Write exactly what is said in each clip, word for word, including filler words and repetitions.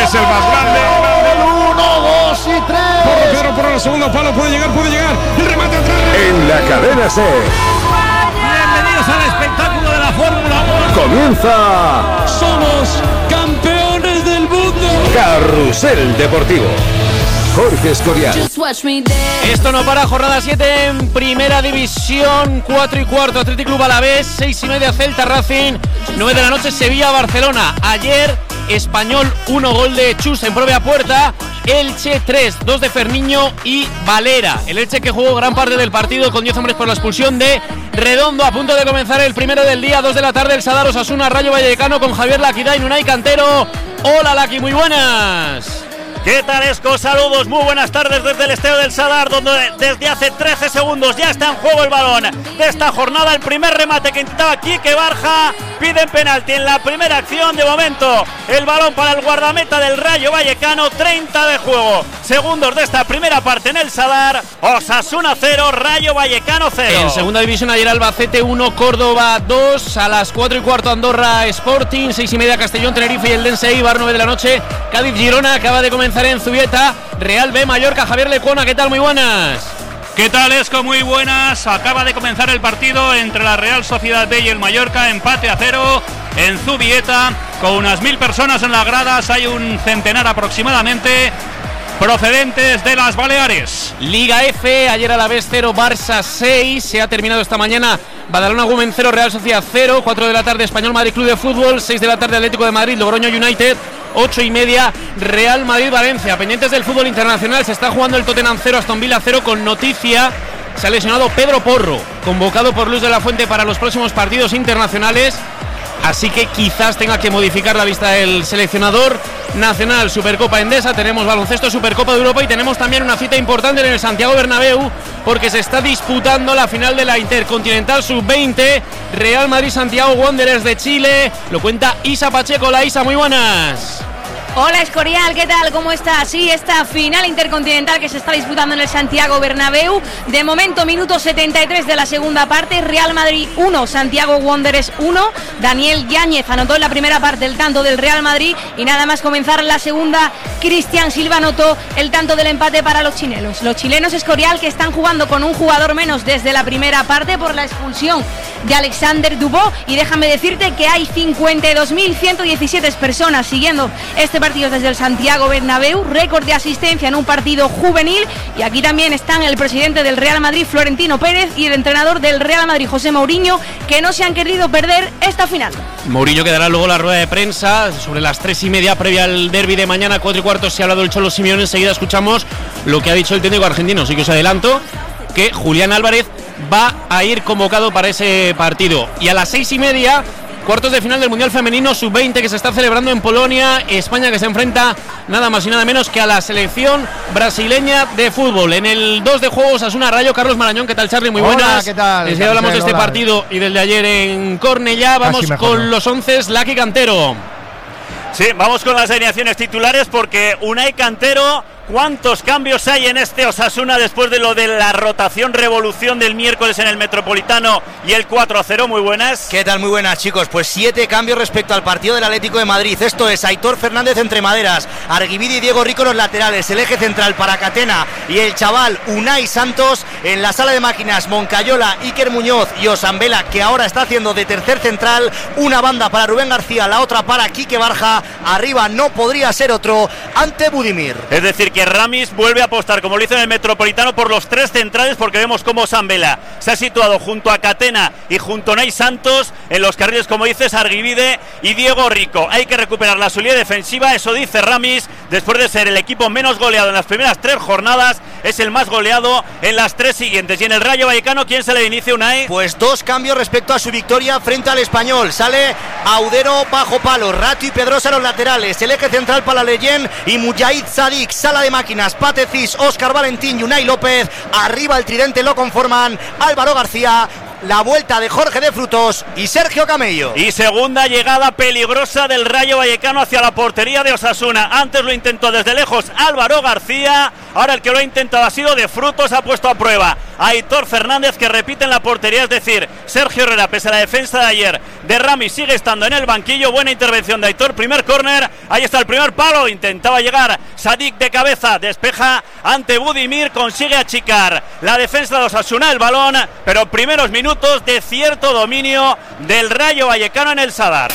es el más grande. Uno, dos y tres. Porro, Pedro Porro, el segundo palo, puede llegar, puede llegar. El remate atrás. En la cadena C. Bienvenidos al espectáculo de la Fórmula uno. Comienza. Somos campeones del mundo. Carrusel Deportivo. Jorge Escorial. Esto no para, jornada siete en Primera División, cuatro y cuarto Athletic Club Alavés, seis y media Celta Racing, nueve de la noche Sevilla Barcelona. Ayer Español uno, gol de Chus en propia puerta. Elche tres, dos de Ferniño y Valera. El Elche que jugó gran parte del partido con diez hombres por la expulsión de Redondo. A punto de comenzar el primero del día, dos de la tarde, el Sadar Osasuna Rayo Vallecano con Javier Laquiday y Unai Cantero. Hola Laqui, muy buenas. ¿Qué tal, Esco? Saludos, muy buenas tardes desde el estadio del Sadar, donde desde hace trece segundos ya está en juego el balón de esta jornada. El primer remate que intentaba Quique Barja, piden penalti en la primera acción. De momento, el balón para el guardameta del Rayo Vallecano, treinta de juego. Segundos de esta primera parte en el Sadar. Osasuna cero, Rayo Vallecano cero. En segunda división ayer Albacete uno, Córdoba dos. A las cuatro y cuarto Andorra Sporting, seis y media Castellón Tenerife y el Dense Eibar, nueve de la noche Cádiz Girona. Acaba de comenzar en Zubieta, Real B Mallorca. Javier Lecuona, ¿qué tal? Muy buenas. ¿Qué tal, Esco? Muy buenas. Acaba de comenzar el partido entre la Real Sociedad B y el Mallorca, empate a cero en Zubieta, con unas mil personas en las gradas, hay un centenar aproximadamente procedentes de las Baleares. Liga F, ayer Alavés cero, Barça seis, se ha terminado esta mañana Badalona Gumen cero, Real Sociedad cero, cuatro de la tarde Español Madrid Club de Fútbol, seis de la tarde Atlético de Madrid, Logroño United, ocho y media Real Madrid Valencia. Pendientes del fútbol internacional, se está jugando el Tottenham cero, Aston Villa cero, con noticia, se ha lesionado Pedro Porro, convocado por Luis de la Fuente para los próximos partidos internacionales. Así que quizás tenga que modificar la lista del seleccionador nacional. Supercopa Endesa, tenemos baloncesto, Supercopa de Europa y tenemos también una cita importante en el Santiago Bernabéu, porque se está disputando la final de la Intercontinental sub veinte, Real Madrid Santiago Wanderers de Chile. Lo cuenta Isa Pacheco. La Isa, muy buenas. Hola Escorial, ¿qué tal? ¿Cómo estás? Sí, esta final intercontinental que se está disputando en el Santiago Bernabéu. De momento, minuto setenta y tres de la segunda parte. Real Madrid uno, Santiago Wanderers uno. Daniel Yáñez anotó en la primera parte el tanto del Real Madrid y nada más comenzar la segunda, Cristian Silva anotó el tanto del empate para los chilenos. Los chilenos, Escorial, que están jugando con un jugador menos desde la primera parte por la expulsión de Alexander Dubó, y déjame decirte que hay cincuenta y dos mil ciento diecisiete personas siguiendo este partido desde el Santiago Bernabéu, récord de asistencia en un partido juvenil. Y aquí también están el presidente del Real Madrid, Florentino Pérez, y el entrenador del Real Madrid, José Mourinho, que no se han querido perder esta final. Mourinho que dará luego la rueda de prensa sobre las tres y media previa al derbi de mañana, cuatro y cuarto se ha hablado el Cholo Simeone. Enseguida escuchamos lo que ha dicho el técnico argentino, así que os adelanto que Julián Álvarez va a ir convocado para ese partido. Y a las seis y media, cuartos de final del Mundial Femenino sub veinte que se está celebrando en Polonia. España que se enfrenta nada más y nada menos que a la selección brasileña de fútbol. En el dos de juego Osasuna Rayo, Carlos Marañón. ¿Qué tal, Charly? Muy buenas. Hola, ¿qué tal? Desde hablamos de este hola. partido y del de ayer en Cornellá. Vamos con ¿no? los once, Laqui Cantero. Sí, vamos con las alineaciones titulares porque Unai Cantero, ¿cuántos cambios hay en este Osasuna después de lo de la rotación revolución del miércoles en el Metropolitano y el cuatro a cero? Muy buenas. ¿Qué tal? Muy buenas, chicos. Pues siete cambios respecto al partido del Atlético de Madrid. Esto es Aitor Fernández entre maderas, Arguibide y Diego Rico los laterales, el eje central para Catena y el chaval Unai Santos. En la sala de máquinas, Moncayola, Iker Muñoz y Osambela, que ahora está haciendo de tercer central. Una banda para Rubén García, la otra para Quique Barja. Arriba no podría ser otro ante Budimir. Es decir, que Ramis vuelve a apostar, como lo hizo en el Metropolitano, por los tres centrales, porque vemos cómo Osambela se ha situado junto a Catena y junto a Unai Santos. En los carriles, como dices, Arguibide y Diego Rico. Hay que recuperar la solidez defensiva, eso dice Ramis, después de ser el equipo menos goleado en las primeras tres jornadas, es el más goleado en las tres siguientes. Y en el Rayo Vallecano, ¿quién se le inicia, Unai? Pues dos cambios respecto a su victoria frente al Español. Sale Audero bajo palo, Rato y Pedrosa a los laterales, el eje central para Leyen y Mujahid Sadik. Sala de máquinas, Patecis, Óscar Valentín y Unai López. Arriba el tridente lo conforman Álvaro García, la vuelta de Jorge de Frutos y Sergio Camello. Y segunda llegada peligrosa del Rayo Vallecano hacia la portería de Osasuna. Antes lo intentó desde lejos Álvaro García, ahora el que lo ha intentado ha sido de Frutos, ha puesto a prueba a Aitor Fernández, que repite en la portería, es decir, Sergio Herrera, pese a la defensa de ayer de Ramis, sigue estando en el banquillo. Buena intervención de Aitor, primer córner, ahí está el primer palo, intentaba llegar Sadik de cabeza, despeja ante Budimir, consigue achicar la defensa de Osasuna el balón, pero primeros minutos de cierto dominio del Rayo Vallecano en el Sadar.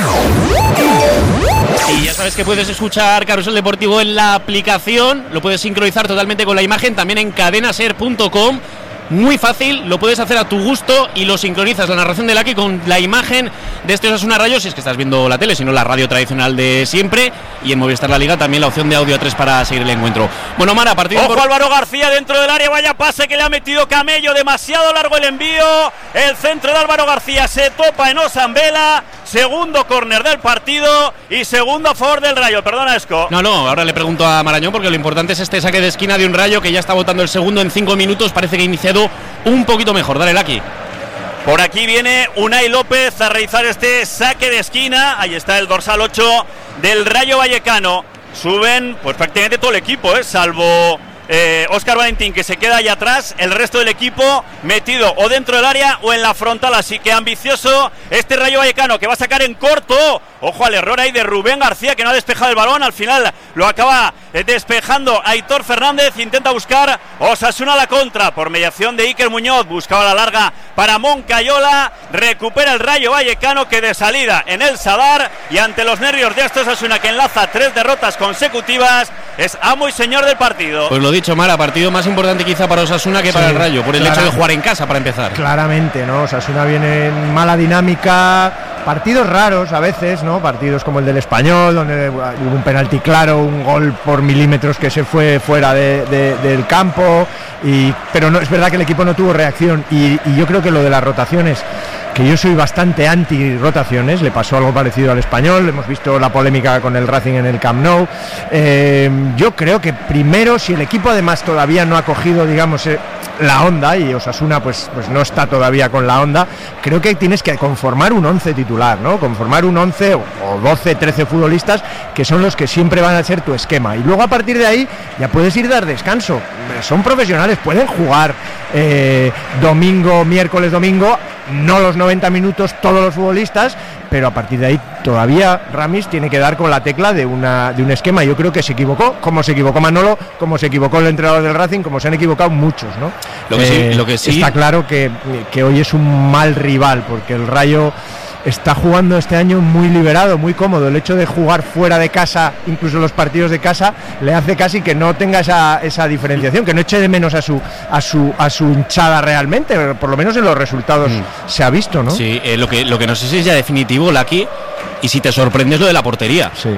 Y ya sabes que puedes escuchar Carrusel Deportivo en la aplicación, lo puedes sincronizar totalmente con la imagen, también en cadena ser punto com. Muy fácil, lo puedes hacer a tu gusto y lo sincronizas la narración del Aki con la imagen de este Osasuna Rayo, si es que estás viendo la tele, si no la radio tradicional de siempre, y en Movistar La Liga también la opción de audio a tres para seguir el encuentro. Bueno, Mara, partido Ojo por... Álvaro García dentro del área, vaya pase que le ha metido Camello, demasiado largo el envío, el centro de Álvaro García se topa en Osambela, segundo córner del partido y segundo a favor del Rayo. Perdona, Esco. No, no, ahora le pregunto a Marañón porque lo importante es este saque de esquina de un Rayo que ya está votando el segundo en cinco minutos, parece que ha iniciado un poquito mejor. Dale, Laki. Por aquí viene Unai López a realizar este saque de esquina. Ahí está el dorsal ocho del Rayo Vallecano. Suben pues prácticamente todo el equipo, ¿eh? salvo eh, Óscar Valentín, que se queda allá atrás. El resto del equipo metido o dentro del área o en la frontal. Así que ambicioso este Rayo Vallecano, que va a sacar en corto. Ojo al error ahí de Rubén García, que no ha despejado el balón. Al final lo acaba despejando Aitor Fernández. Intenta buscar Osasuna la contra por mediación de Iker Muñoz. Buscaba la larga para Moncayola. Recupera el Rayo Vallecano, que de salida en el Sadar y ante los nervios de este Osasuna, que enlaza tres derrotas consecutivas, es amo y señor del partido. Pues lo dicho, Mara, partido más importante quizá para Osasuna que sí, para el Rayo, por el Clara, hecho de jugar en casa para empezar. Claramente, ¿no? Osasuna viene en mala dinámica, partidos raros a veces, ¿no? Partidos como el del Español, donde hubo un penalti claro, un gol por milímetros que se fue fuera de, de, del campo, y, pero no, es verdad que el equipo no tuvo reacción, y, y yo creo que lo de las rotaciones, que yo soy bastante anti rotaciones, le pasó algo parecido al Español, hemos visto la polémica con el Racing en el Camp Nou. Eh, yo creo que primero, si el equipo además todavía no ha cogido, digamos, eh, la onda, y Osasuna pues, pues no está todavía con la onda, creo que tienes que conformar un once titular, ¿no? Conformar un once o doce, trece futbolistas que son los que siempre van a ser tu esquema, y luego a partir de ahí ya puedes ir a dar descanso. Son profesionales, pueden jugar eh, domingo, miércoles, domingo, no los noventa minutos todos los futbolistas, pero a partir de ahí todavía Ramis tiene que dar con la tecla de una de un esquema. Yo creo que se equivocó, como se equivocó Manolo, como se equivocó el entrenador del Racing, como se han equivocado muchos, ¿no? Lo que eh, sí, lo que sí está claro que, que hoy es un mal rival, porque el Rayo está jugando este año muy liberado, muy cómodo. El hecho de jugar fuera de casa, incluso los partidos de casa, le hace casi que no tenga esa, esa diferenciación, que no eche de menos a su a su a su hinchada realmente, por lo menos en los resultados mm. se ha visto, ¿no? Sí, eh, lo que lo que no sé si es ya definitivo, Laki, y si te sorprende es lo de la portería. Sí.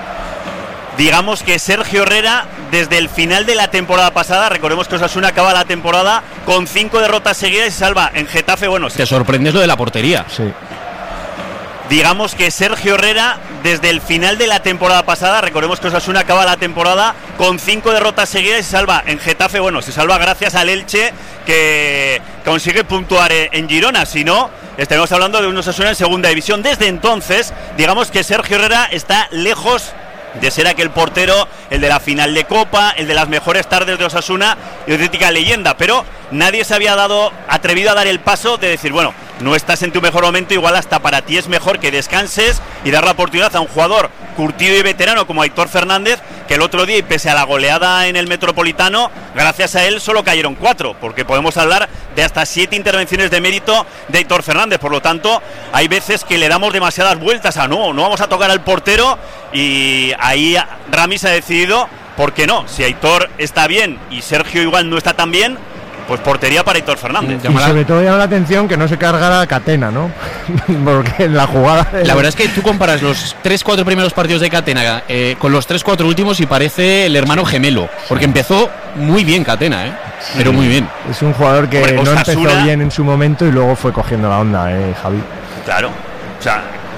Digamos que Sergio Herrera, desde el final de la temporada pasada, recordemos que Osasuna acaba la temporada con cinco derrotas seguidas y se salva en Getafe. Bueno, te sorprende es lo de la portería. Sí. Digamos que Sergio Herrera, desde el final de la temporada pasada, recordemos que Osasuna acaba la temporada con cinco derrotas seguidas y se salva en Getafe. Bueno, se salva gracias al Elche, que consigue puntuar en Girona. Si no, estaremos hablando de un Osasuna en segunda división. Desde entonces, digamos que Sergio Herrera está lejos de ser aquel portero, el de la final de Copa, el de las mejores tardes de Osasuna, y auténtica leyenda, pero nadie se había dado atrevido a dar el paso de decir, bueno, no estás en tu mejor momento, igual hasta para ti es mejor que descanses y dar la oportunidad a un jugador curtido y veterano como Aitor Fernández, que el otro día, y pese a la goleada en el Metropolitano, gracias a él solo cayeron cuatro, porque podemos hablar de hasta siete intervenciones de mérito de Aitor Fernández. Por lo tanto, hay veces que le damos demasiadas vueltas a no, no vamos a tocar al portero, y ahí Ramis ha decidido, ¿por qué no? Si Aitor está bien y Sergio igual no está tan bien, pues portería para Aitor Fernández. Y sobre todo llama la atención que no se cargara Catena, ¿no? Porque en la jugada... De... La verdad es que tú comparas los tres cuatro primeros partidos de Catena eh, con los tres cuatro últimos y parece el hermano gemelo, porque empezó muy bien Catena, ¿eh? Pero muy bien. Es un jugador que Hombre, no Osasuna... empezó bien en su momento y luego fue cogiendo la onda, ¿eh, Javi? Claro, o sea...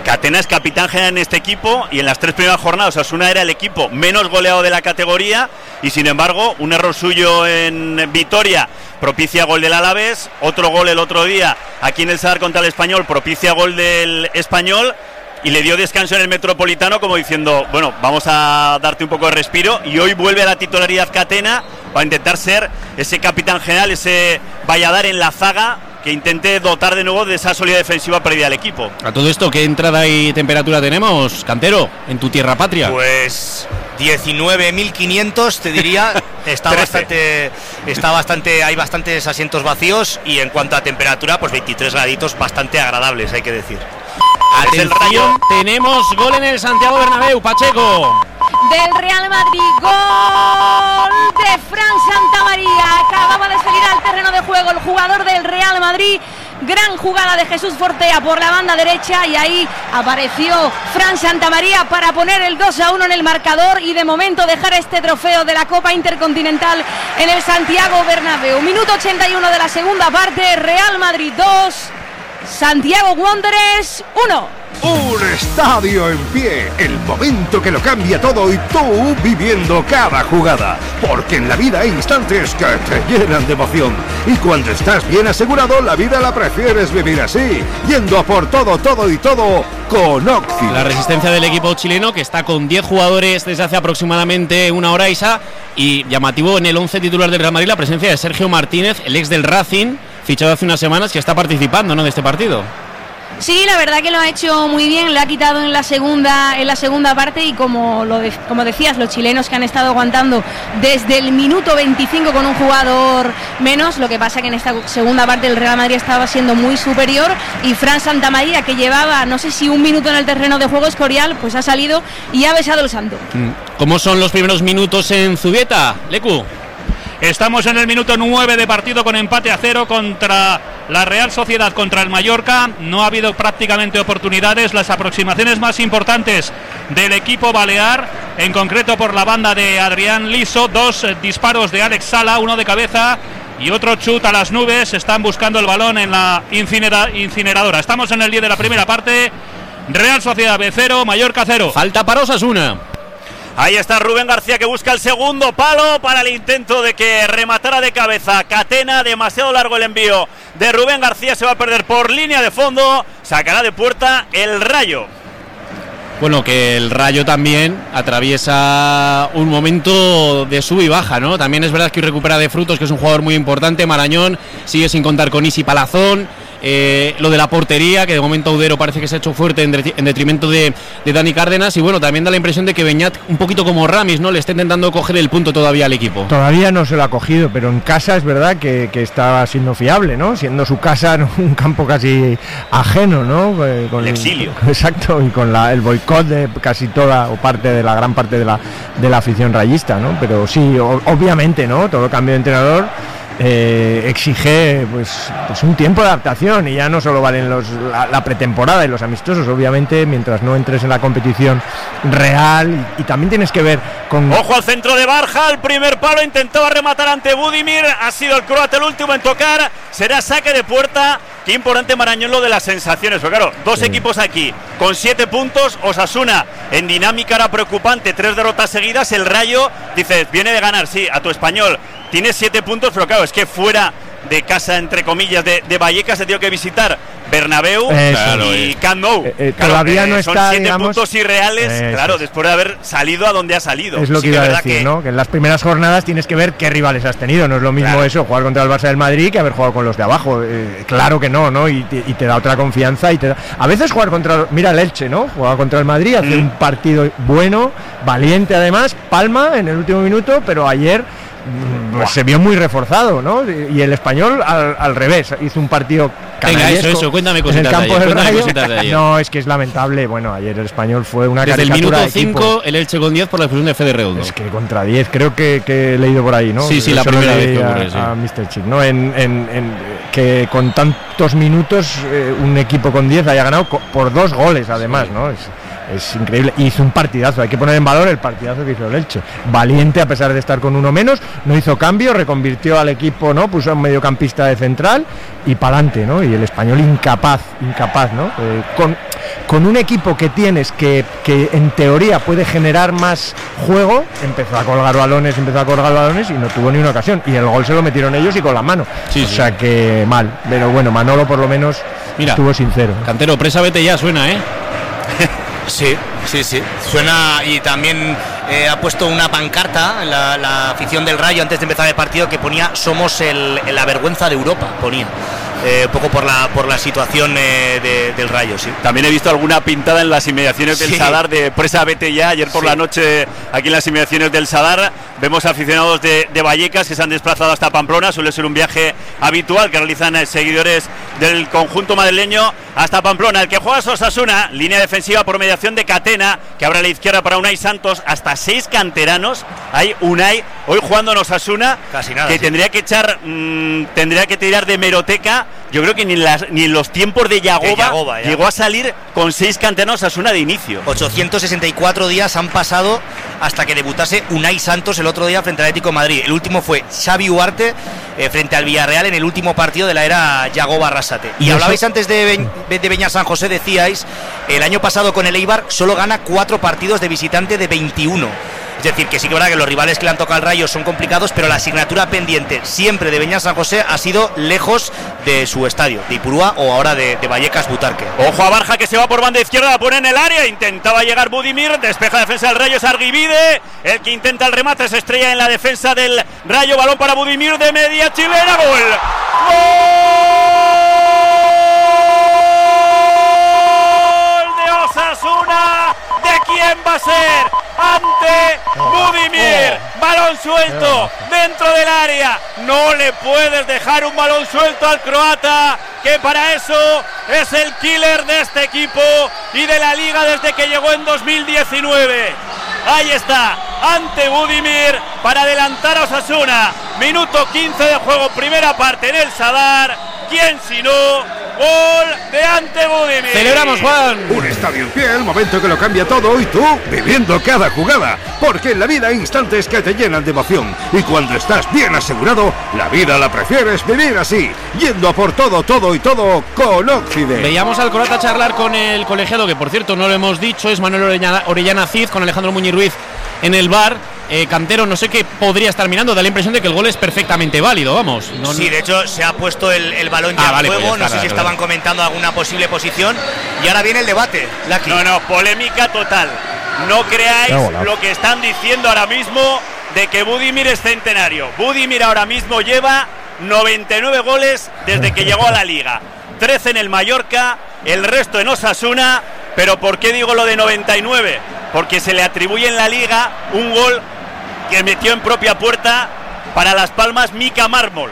Catena es capitán general en este equipo y en las tres primeras jornadas Osasuna era el equipo menos goleado de la categoría y sin embargo un error suyo en Vitoria propicia gol del Alavés, otro gol el otro día aquí en el Sadar contra el Español propicia gol del Español y le dio descanso en el Metropolitano como diciendo, bueno, vamos a darte un poco de respiro y hoy vuelve a la titularidad Catena para intentar ser ese capitán general, ese Valladar en la zaga que intente dotar de nuevo de esa solidez defensiva perdida al equipo. A todo esto, ¿qué entrada y temperatura tenemos, Cantero, en tu tierra patria? Pues diecinueve mil quinientos, te diría. Está bastante, está bastante, hay bastantes asientos vacíos y en cuanto a temperatura, pues veintitrés graditos bastante agradables, hay que decir. Atención, tenemos gol en el Santiago Bernabéu, Pacheco. Del Real Madrid, gol de Fran Santamaría. Acababa de salir al terreno de juego el jugador del Real Madrid. Gran jugada de Jesús Fortea por la banda derecha y ahí apareció Fran Santamaría para poner el dos a uno en el marcador y de momento dejar este trofeo de la Copa Intercontinental en el Santiago Bernabéu. Minuto ochenta y uno de la segunda parte, Real Madrid dos, Santiago Wanderers uno. Un estadio en pie, el momento que lo cambia todo y tú viviendo cada jugada, porque en la vida hay instantes que te llenan de emoción y cuando estás bien asegurado la vida la prefieres vivir así, yendo a por todo, todo y todo con Oxy. La resistencia del equipo chileno que está con diez jugadores desde hace aproximadamente una hora, Isa, y llamativo en el once titular del Real Madrid la presencia de Sergio Martínez, el ex del Racing, fichado hace unas semanas, que está participando, ¿no?, de este partido. Sí, la verdad que lo ha hecho muy bien, le ha quitado en la segunda en la segunda parte y como lo de, como decías, los chilenos que han estado aguantando desde el minuto veinticinco con un jugador menos, lo que pasa que en esta segunda parte el Real Madrid estaba siendo muy superior y Fran Santamaría, que llevaba no sé si un minuto en el terreno de juego Escorial, pues ha salido y ha besado el santo. ¿Cómo son los primeros minutos en Zubieta, Lecu? Estamos en el minuto nueve de partido con empate a cero contra la Real Sociedad contra el Mallorca. No ha habido prácticamente oportunidades. Las aproximaciones más importantes del equipo balear, en concreto por la banda de Adrián Liso, dos disparos de Alex Sala, uno de cabeza y otro chut a las nubes. Están buscando el balón en la incinera, incineradora. Estamos en el diez de la primera parte. Real Sociedad B cero, Mallorca cero. Falta para Osasuna. Ahí está Rubén García que busca el segundo palo para el intento de que rematara de cabeza Catena. Demasiado largo el envío de Rubén García, se va a perder por línea de fondo. Sacará de puerta el Rayo. Bueno, que el Rayo también atraviesa un momento de sub y baja, ¿no? También es verdad que hoy recupera de Frutos, que es un jugador muy importante. Marañón sigue sin contar con Isi Palazón. Eh, lo de la portería, que de momento Audero parece que se ha hecho fuerte en, de, en detrimento de, de Dani Cárdenas, y bueno, también da la impresión de que Beñat, un poquito como Ramis, ¿no?, le está intentando coger el punto todavía al equipo. Todavía no se lo ha cogido, pero en casa es verdad que, que está siendo fiable, ¿no? Siendo su casa, ¿no?, un campo casi ajeno, ¿no? Con el exilio. Exacto, y con la, el boicot de casi toda o parte de la gran parte de la, de la afición rayista, ¿no? Pero sí, o, obviamente, ¿no?, todo cambio de entrenador Eh, exige pues, pues un tiempo de adaptación y ya no solo valen los, la, la pretemporada y los amistosos, obviamente, mientras no entres en la competición real y, y también tienes que ver con... Ojo al centro de Barja, el primer palo, intentaba rematar ante Budimir, ha sido el croata el último en tocar, será saque de puerta. Qué importante, Marañón, lo de las sensaciones, porque claro, dos sí. equipos aquí con siete puntos, Osasuna en dinámica ahora preocupante, tres derrotas seguidas, el Rayo, dices, viene de ganar, sí, a tu Español, tiene siete puntos, pero claro, es que fuera de casa, entre comillas, de, de Vallecas, se tiene que visitar Bernabéu claro, y Camp Nou. Eh, eh, claro, todavía no son está, siete digamos, puntos irreales, eh, claro, es. después de haber salido a donde ha salido. Es lo sí que iba que a verdad decir, que... ¿no? Que en las primeras jornadas tienes que ver qué rivales has tenido. No es lo mismo claro. eso, jugar contra el Barça del Madrid, que haber jugado con los de abajo. Eh, claro que no, ¿no? Y te, y te da otra confianza. Y te da... A veces jugar contra... Mira el Elche, ¿no? Jugar contra el Madrid, hacer mm. un partido bueno, valiente además, palma en el último minuto, pero ayer... Pues se vio muy reforzado, ¿no? Y el Español al, al revés, hizo un partido canallesco. Venga, eso, eso, cuéntame cositas en el campo de ayer, del Rayo. Cositas de ayer. No, es que es lamentable. Bueno, ayer el Español fue una Desde caricatura. Desde el minuto cinco, el Elche con diez por la expulsión de Fede Redondo. Es que contra diez, creo que, que he leído por ahí, ¿no? Sí, sí, la Solo primera vez que ocurre, a, sí. a míster Chip, ¿no? En, en, en, que con tantos minutos eh, un equipo con diez haya ganado co- por dos goles, además, sí. ¿no? Es, Es increíble, hizo un partidazo, hay que poner en valor el partidazo que hizo el Elche, valiente a pesar de estar con uno menos, no hizo cambio, reconvirtió al equipo, ¿no? Puso a un mediocampista de central y pa'lante, ¿no? Y el Español incapaz, incapaz, ¿no? Eh, con, con un equipo que tienes que, que en teoría puede generar más juego, empezó a colgar balones, empezó a colgar balones y no tuvo ni una ocasión. Y el gol se lo metieron ellos y con la mano. Sí, o sí. sea que mal. Pero bueno, Manolo por lo menos Mira, estuvo sincero. Cantero, presa, vete ya, suena, ¿eh? Sí, sí, sí. Suena y también eh, ha puesto una pancarta la, la afición del Rayo antes de empezar el partido que ponía somos el, la vergüenza de Europa, ponía. Eh, un poco por la por la situación eh, de, del Rayo, sí. También he visto alguna pintada en las inmediaciones del Sí. Sadar de presa vete ya. Ayer por Sí. la noche aquí en las inmediaciones del Sadar vemos aficionados de, de Vallecas que se han desplazado hasta Pamplona. Suele ser un viaje habitual que realizan eh, seguidores del conjunto madrileño hasta Pamplona. El que juega es Osasuna, línea defensiva por mediación de Catena, que abre a la izquierda para Unai Santos. Hasta seis canteranos hay Unai hoy jugando en Osasuna, Casi nada, que sí. tendría que echar mmm, tendría que tirar de hemeroteca. Yo creo que ni en, las, ni en los tiempos de Yagoba, De Yagoba, ya. llegó a salir con seis canteranos Osasuna de inicio. ochocientos sesenta y cuatro días han pasado hasta que debutase Unai Santos el otro día frente al Atlético de Madrid. El último fue Xavi Huarte eh, frente al Villarreal en el último partido de la era Yagoba Arrasate. Y, Y hablabais eso- antes de, Be- de Beñat San José, decíais, el año pasado con el Eibar solo gana cuatro partidos de visitante de veintiuno. Es decir, que sí que es verdad que los rivales que le han tocado al Rayo son complicados, pero la asignatura pendiente siempre de Beñat San José ha sido lejos de su estadio, de Ipurúa o ahora de, de Vallecas Butarque. Ojo a Barja que se va por banda izquierda, la pone en el área, intentaba llegar Budimir, despeja la defensa del Rayo, es Arguibide, el que intenta el remate, se estrella en la defensa del Rayo, balón para Budimir de media chilena, gol. ¡Gol de Osasuna! ¿De quién va a ser? Ante Budimir, balón suelto dentro del área, no le puedes dejar un balón suelto al croata, que para eso es el killer de este equipo y de la liga desde que llegó en dos mil diecinueve. Ahí está, ante Budimir para adelantar a Osasuna, minuto quince de juego, primera parte en el Sadar, ¿quién si no? Gol de Ante Budimir. Celebramos, Juan. Un estadio en pie, el momento que lo cambia todo y tú viviendo cada jugada. Porque en la vida hay instantes que te llenan de emoción. Y cuando estás bien asegurado, la vida la prefieres vivir así. Yendo a por todo, todo y todo con Occident. Veíamos al croata charlar con el colegiado, que por cierto no lo hemos dicho, es Manuel Orellana, Orellana Cid, con Alejandro Muñiz Ruiz en el bar. Eh, Cantero, no sé qué podría estar mirando, da la impresión de que el gol es perfectamente válido, vamos. No, Sí, de hecho se ha puesto el, el balón ya Ah, en vale, juego, pues ya no está, sé si claro. estaban comentando alguna posible posición y ahora viene el debate. Lucky. No, no, polémica total. No creáis Qué golazo. lo que están diciendo ahora mismo de que Budimir es centenario. Budimir ahora mismo lleva noventa y nueve goles desde que llegó a la liga. trece en el Mallorca, el resto en Osasuna. Pero ¿por qué digo lo de noventa y nueve? Porque se le atribuye en la liga un gol que metió en propia puerta para Las Palmas Mika Mármol.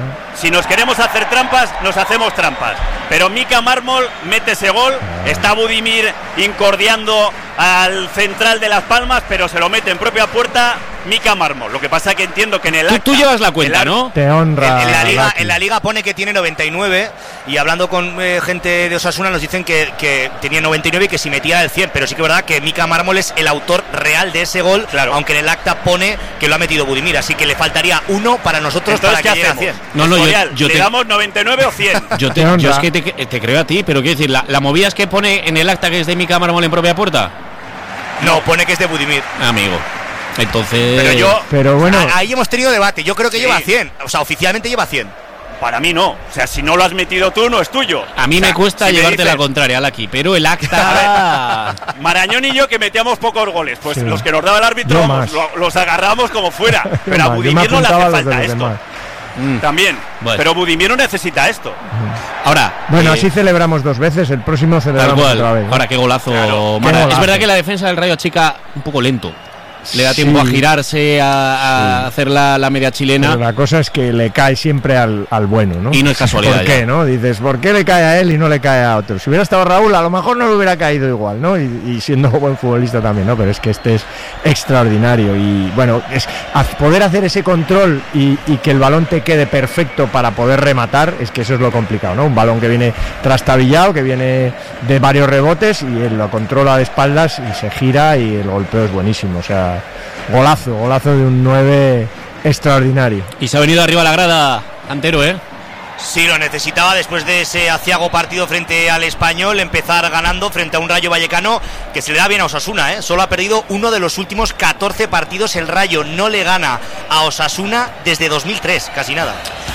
Si nos queremos hacer trampas, nos hacemos trampas. Pero Mika Mármol mete ese gol. Está Budimir incordiando al central de Las Palmas, pero se lo mete en propia puerta Mika Mármol. Lo que pasa que entiendo que en el Tú, acta, tú llevas la cuenta, el ¿no? Te honra. En, en la liga, Lucky. en la liga pone que tiene noventa y nueve y hablando con eh, gente de Osasuna nos dicen que, que tenía noventa y nueve y que si metía el cien, pero sí que es verdad que Mika Mármol es el autor real de ese gol, Claro. aunque en el acta pone que lo ha metido Budimir, así que le faltaría uno para nosotros Entonces, para ¿qué que llegue a hacemos? cien. No, no, yo- Escorial, yo ¿le te- damos noventa y nueve o cien? Yo, te, Te honra. yo es que te, te creo a ti, pero quiero decir, la, la movida es que pone en el acta que es de Mika Mármol en propia puerta. No, pone que es de Budimir. Amigo. Entonces. Pero yo, Pero bueno, A- Ahí hemos tenido debate, yo creo que Sí. lleva cien, o sea, oficialmente lleva cien. para mí no. O sea, si no lo has metido tú, no es tuyo. A mí O sea, me cuesta si me llevarte la dices, contraria, Laki, pero el acta. Marañón y yo que metíamos pocos goles, pues Sí. los que nos daba el árbitro, Yo vamos, más. lo- los agarramos como fuera. Pero a Yo me Budimir no le apuntaba a hace los de falta los esto. demás. Mm. También. Bueno. Pero Budimir no necesita esto. Ahora. Bueno, eh, así celebramos dos veces, el próximo Tal celebramos cual. otra vez. ¿no? Ahora, qué golazo, Claro. Mara. Qué Es golazo. verdad que la defensa del Rayo Chica un poco lento. Le da Sí. tiempo a girarse, a, a hacer la, la media chilena. Pero la cosa es que le cae siempre al, al bueno, ¿no? Y no es casualidad ¿Por qué, ya. no? Dices, ¿por qué le cae a él y no le cae a otro? Si hubiera estado Raúl, a lo mejor no le hubiera caído igual, ¿no? Y, y siendo buen futbolista también, ¿no? Pero es que este es extraordinario. Y bueno, es a- poder hacer ese control y, y que el balón te quede perfecto para poder rematar, es que eso es lo complicado, ¿no? Un balón que viene trastabillado, que viene de varios rebotes y él lo controla de espaldas y se gira y el golpeo es buenísimo. O sea, golazo, golazo de un nueve extraordinario. Y se ha venido arriba la grada Antero, ¿eh? Sí, lo necesitaba después de ese aciago partido frente al Español, empezar ganando frente a un Rayo Vallecano que se le da bien a Osasuna, ¿eh? Solo ha perdido uno de los últimos catorce partidos. El Rayo no le gana a Osasuna desde dos mil tres, casi nada.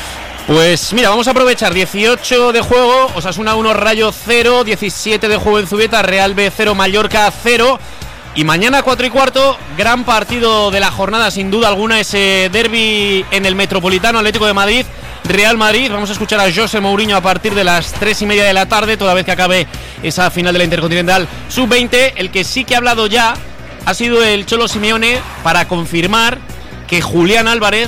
Pues mira, vamos a aprovechar. Dieciocho de juego, Osasuna uno, Rayo cero. Diecisiete de juego en Zubieta, Real B cero, Mallorca cero. Y mañana cuatro y cuarto, gran partido de la jornada sin duda alguna, ese derbi en el Metropolitano, Atlético de Madrid, Real Madrid. Vamos a escuchar a José Mourinho a partir de las tres y media de la tarde, toda vez que acabe esa final de la Intercontinental sub veinte. El que sí que ha hablado ya ha sido el Cholo Simeone para confirmar que Julián Álvarez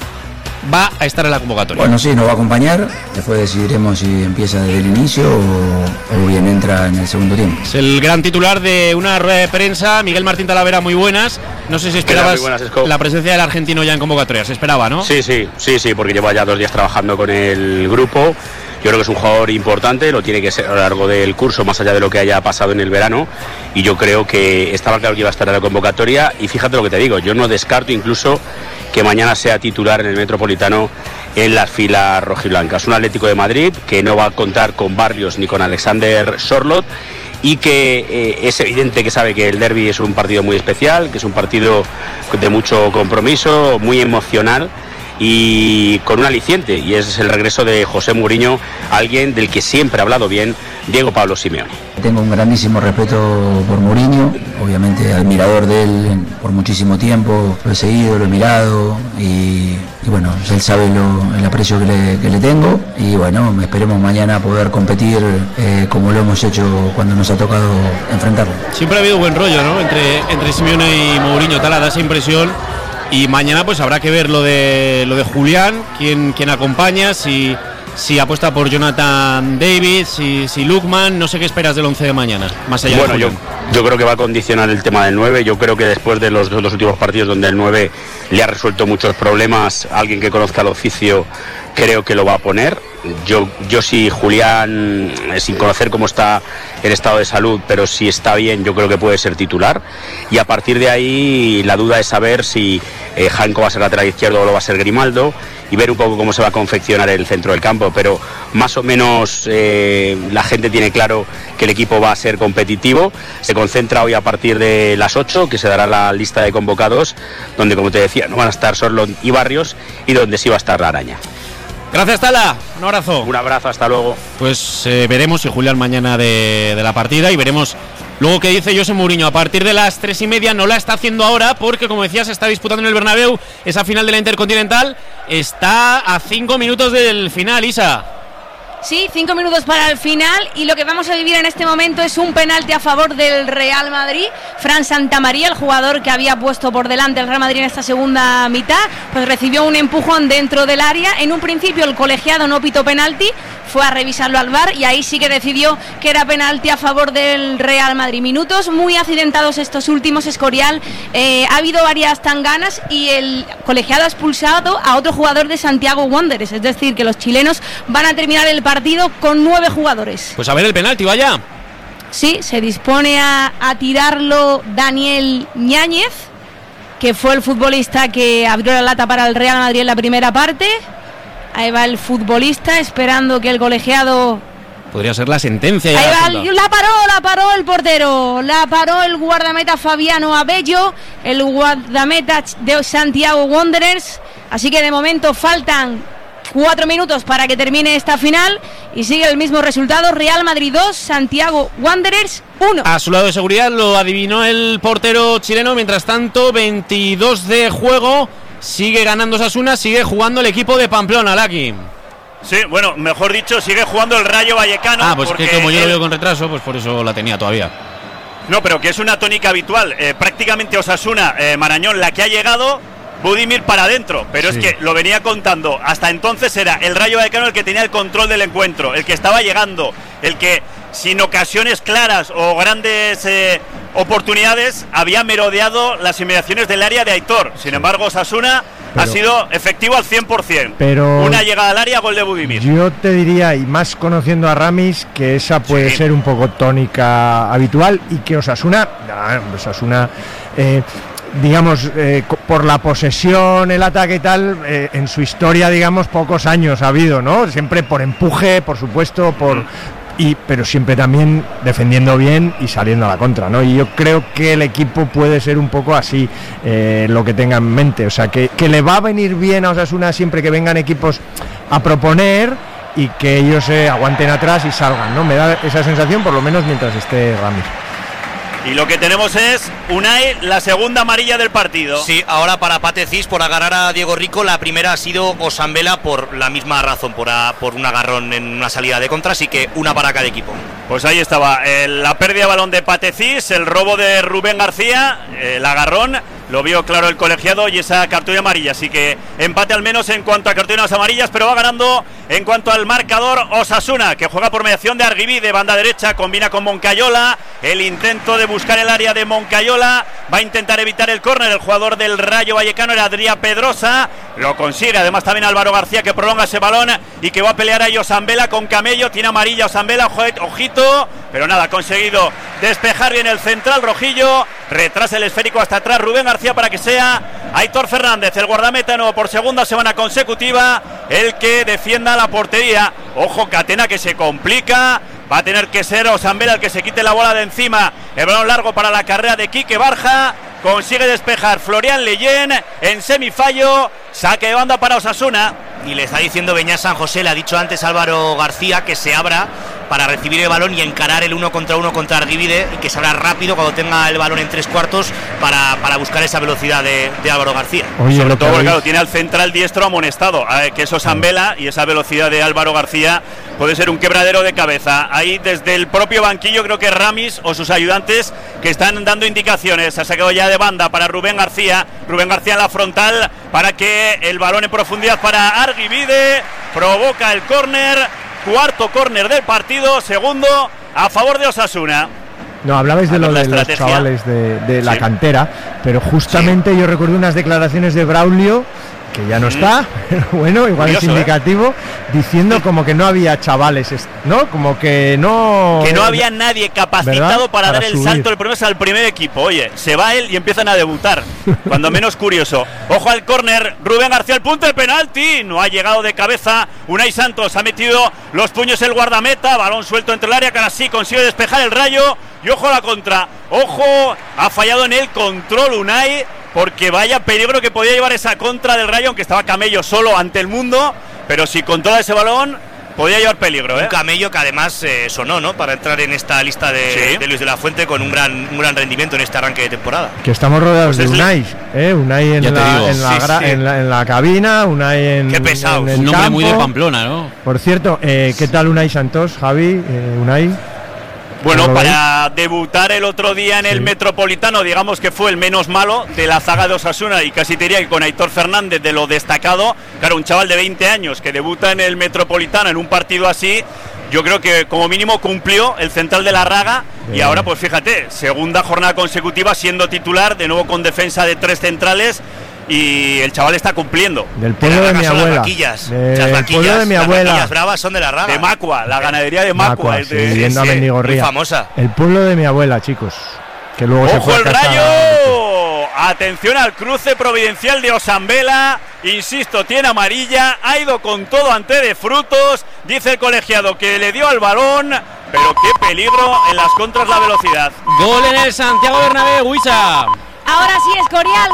va a estar en la convocatoria. Bueno, sí, nos va a acompañar. Después decidiremos si empieza desde el inicio o, o bien entra en el segundo tiempo. Es el gran titular de una rueda de prensa. Miguel Martín Talavera, muy buenas. No sé si esperabas buenas, la presencia del argentino ya en convocatoria. Se esperaba, ¿no? Sí, sí, sí, sí, porque lleva ya dos días trabajando con el grupo. Yo creo que es un jugador importante, lo tiene que ser a lo largo del curso, más allá de lo que haya pasado en el verano. Y yo creo que estaba claro que iba a estar en la convocatoria. Y fíjate lo que te digo, yo no descarto incluso que mañana sea titular en el Metropolitano en las filas rojiblancas. Un Atlético de Madrid que no va a contar con Barrios ni con Alexander Sorloth, y que eh, es evidente que sabe que el derbi es un partido muy especial, que es un partido de mucho compromiso, muy emocional y con un aliciente, y es el regreso de José Mourinho, alguien del que siempre ha hablado bien Diego Pablo Simeone. Tengo un grandísimo respeto por Mourinho, obviamente admirador de él por muchísimo tiempo, lo he seguido, lo he mirado y, y bueno, él sabe lo, el aprecio que le, que le tengo, y bueno, esperemos mañana poder competir eh, como lo hemos hecho cuando nos ha tocado enfrentarlo. Siempre ha habido buen rollo, ¿no?, entre, entre Simeone y Mourinho, tal, da esa impresión. Y mañana pues habrá que ver lo de lo de Julián, quién, quién acompaña, si, si apuesta por Jonathan David, si, si Lookman. No sé qué esperas del once de mañana, más allá bueno, de yo, yo creo que va a condicionar el tema del nueve. Yo creo que después de los dos últimos partidos donde el nueve le ha resuelto muchos problemas, alguien que conozca el oficio creo que lo va a poner. Yo, yo sí, Julián, eh, sin conocer cómo está el estado de salud, pero si está bien, yo creo que puede ser titular. Y a partir de ahí, la duda es saber si eh, Janko va a ser lateral izquierdo o lo va a ser Grimaldo, y ver un poco cómo se va a confeccionar el centro del campo. Pero más o menos eh, la gente tiene claro que el equipo va a ser competitivo. Se concentra hoy a partir de las ocho, que se dará la lista de convocados, donde, como te decía, no van a estar Sorloth y Barrios, y donde sí va a estar la Araña. Gracias, Tala. Un abrazo. Un abrazo, hasta luego. Pues eh, veremos si Julián mañana de, de la partida, y veremos luego qué dice José Mourinho. A partir de las tres y media, no la está haciendo ahora porque, como decías, se está disputando en el Bernabéu esa final de la Intercontinental. Está a cinco minutos del final, Isa. Sí, cinco minutos para el final, y lo que vamos a vivir en este momento es un penalti a favor del Real Madrid. Fran Santamaría, el jugador que había puesto por delante el Real Madrid en esta segunda mitad, pues recibió un empujón dentro del área. En un principio el colegiado no pitó penalti, fue a revisarlo al V A R y ahí sí que decidió que era penalti a favor del Real Madrid. Minutos muy accidentados estos últimos, Escorial. Eh, ha habido varias tanganas y el colegiado ha expulsado a otro jugador de Santiago Wanderers, es decir, que los chilenos van a terminar el partido partido con nueve jugadores. Pues a ver el penalti, vaya. Sí, se dispone a, a tirarlo Daniel Ñáñez, que fue el futbolista que abrió la lata para el Real Madrid en la primera parte. Ahí va el futbolista esperando que el colegiado... Podría ser la sentencia. Ya. Ahí va, la, la paró, la paró el portero, la paró el guardameta Fabiano Abello, el guardameta de Santiago Wanderers. Así que de momento faltan cuatro minutos para que termine esta final y sigue el mismo resultado: Real Madrid dos, Santiago Wanderers uno. A su lado de seguridad lo adivinó el portero chileno. Mientras tanto, veintidós de juego, sigue ganando Osasuna, sigue jugando el equipo de Pamplona, Laki. Sí, bueno, mejor dicho, sigue jugando el Rayo Vallecano. Ah, pues que como yo lo veo con retraso, pues por eso la tenía todavía. No, pero que es una tónica habitual. Eh, prácticamente Osasuna, eh, Marañón, la que ha llegado, Budimir para adentro, pero sí. Es que lo venía contando, hasta entonces era el Rayo Vallecano el que tenía el control del encuentro, el que estaba llegando, el que sin ocasiones claras o grandes eh, oportunidades había merodeado las inmediaciones del área de Aitor. Sin sí. embargo, Osasuna pero, ha sido efectivo al cien por ciento. Pero una llegada al área, gol de Budimir. Yo te diría, y más conociendo a Ramis, que esa puede sí. ser un poco tónica habitual, y que Osasuna, no, Osasuna... Eh, digamos, eh, por la posesión, el ataque y tal, eh, en su historia, digamos, pocos años ha habido, ¿no? Siempre por empuje, por supuesto, por... Y, pero siempre también defendiendo bien y saliendo a la contra, ¿no? Y yo creo que el equipo puede ser un poco así, eh, lo que tenga en mente, o sea, que, que le va a venir bien a Osasuna siempre que vengan equipos a proponer y que ellos se eh, aguanten atrás y salgan, ¿no? Me da esa sensación, por lo menos mientras esté Ramis. Y lo que tenemos es Unai, la segunda amarilla del partido. Sí, ahora para Pate Cis por agarrar a Diego Rico. La primera ha sido Osambela por la misma razón, por, a, por un agarrón en una salida de contra, así que una para cada equipo. Pues ahí estaba, eh, la pérdida de balón de Pate Cis, el robo de Rubén García, eh, el agarrón, lo vio claro el colegiado y esa cartulina amarilla, así que empate al menos en cuanto a cartulinas amarillas, pero va ganando en cuanto al marcador Osasuna, que juega por mediación de Arguibí, de banda derecha, combina con Moncayola, el intento de buscar el área de Moncayola, va a intentar evitar el córner, el jugador del Rayo Vallecano era Adrián Pedrosa, lo consigue, además también Álvaro García que prolonga ese balón y que va a pelear ahí Osambela con Camello, tiene amarilla Osambela, ojito, pero nada, ha conseguido despejar bien el central rojillo, retrasa el esférico hasta atrás Rubén García para que sea Aitor Fernández, el guardameta nuevo por segunda semana consecutiva, el que defienda la portería. Ojo, Catena que se complica, va a tener que ser Osambela el que se quite la bola de encima, el balón largo para la carrera de Quique Barja, consigue despejar Florian Leyen en semifallo, saque de banda para Osasuna. Y le está diciendo Beñat San José, le ha dicho antes Álvaro García que se abra para recibir el balón y encarar el uno contra uno contra Arguibide y que se abra rápido cuando tenga el balón en tres cuartos para, para buscar esa velocidad de, de Álvaro García. Oye, sobre todo porque claro, tiene al central diestro amonestado, eh, que es Osambela, y esa velocidad de Álvaro García puede ser un quebradero de cabeza. Ahí desde el propio banquillo creo que Ramis o sus ayudantes que están dando indicaciones. Ha sacado ya de banda para Rubén García, Rubén García en la frontal para que el balón en profundidad para Arguibide, provoca el córner, cuarto córner del partido, segundo a favor de Osasuna. No, hablabais de lo de los chavales de, de la sí. cantera, pero justamente sí. yo recuerdo unas declaraciones de Braulio, que ya no está, pero bueno, igual curioso, es indicativo, ¿eh? diciendo como que no había chavales, ¿no? Como que no... Que no había nadie capacitado ¿verdad? para, para dar subir. el salto del primer al primer equipo. Oye, se va él y empiezan a debutar, cuando menos curioso. Ojo al córner, Rubén García, el punto de penalti, no ha llegado de cabeza, Unai Santos ha metido los puños el guardameta, balón suelto entre el área, que ahora sí consigue despejar el Rayo, y ojo a la contra, ojo, ha fallado en el control Unai, porque vaya peligro que podía llevar esa contra del Rayo, aunque estaba Camello solo ante el mundo, pero si controla ese balón podía llevar peligro, ¿eh? Un Camello que además eh, sonó, ¿no? Para entrar en esta lista de, ¿Sí? de Luis de la Fuente con un gran un gran rendimiento en este arranque de temporada. Que estamos rodeados pues de Unai, ¿eh? Unai en la, en, la sí, gra- sí. en, la, en la cabina, Unai en, Qué pesado. en el un nombre campo. Muy de Pamplona, ¿no? Por cierto, eh, ¿qué tal Unai Santos, Javi? Eh, Unai. Bueno, para debutar el otro día en el sí. Metropolitano, digamos que fue el menos malo de la zaga de Osasuna, y casi te diría que con Aitor Fernández de lo destacado. Claro, un chaval de veinte años que debuta en el Metropolitano en un partido así, yo creo que como mínimo cumplió el central de la Raga. Bien. Y ahora pues fíjate, segunda jornada consecutiva siendo titular, de nuevo con defensa de tres centrales. Y el chaval está cumpliendo. Del pueblo de, de mi abuela. Las vaquillas. De las vaquillas, pueblo de mi abuela. Las vaquillas bravas son de la Raga. De Macua, la ganadería de Macua. Macua es de, sí, yendo a Mendigorría. Muy famosa. El pueblo de mi abuela, chicos. Que luego ¡Ojo se el Rayo! Atención al cruce providencial de Osambela. Insisto, tiene amarilla. Ha ido con todo ante de Frutos. Dice el colegiado que le dio al balón. Pero qué peligro en las contras la velocidad. Gol en el Santiago Bernabéu, Huiza. Ahora sí, Escorial,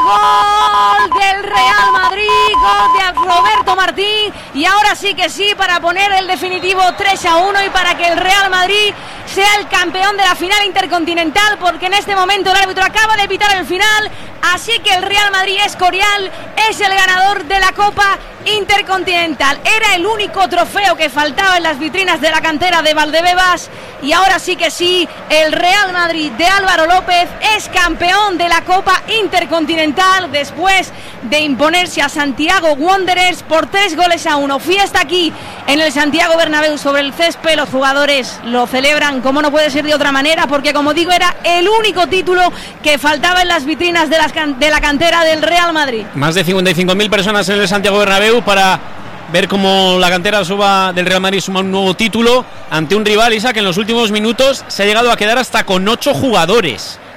gol del Real Madrid, gol de Roberto Martín, y ahora sí que sí, para poner el definitivo tres a uno y para que el Real Madrid sea el campeón de la final intercontinental, porque en este momento el árbitro acaba de pitar el final, así que el Real Madrid, Escorial, es el ganador de la Copa Intercontinental. Era el único trofeo que faltaba en las vitrinas de la cantera de Valdebebas, y ahora sí que sí, el Real Madrid de Álvaro López es campeón de la Copa Intercontinental después de imponerse a Santiago Wanderers por tres goles a uno. Fiesta aquí en el Santiago Bernabéu sobre el césped. Los jugadores lo celebran como no puede ser de otra manera, porque como digo, era el único título que faltaba en las vitrinas de, las can- de la cantera del Real Madrid. Más de cincuenta y cinco mil personas en el Santiago Bernabéu para ver cómo la cantera suba del Real Madrid suma un nuevo título ante un rival, Isa, que en los últimos minutos se ha llegado a quedar hasta con ocho jugadores.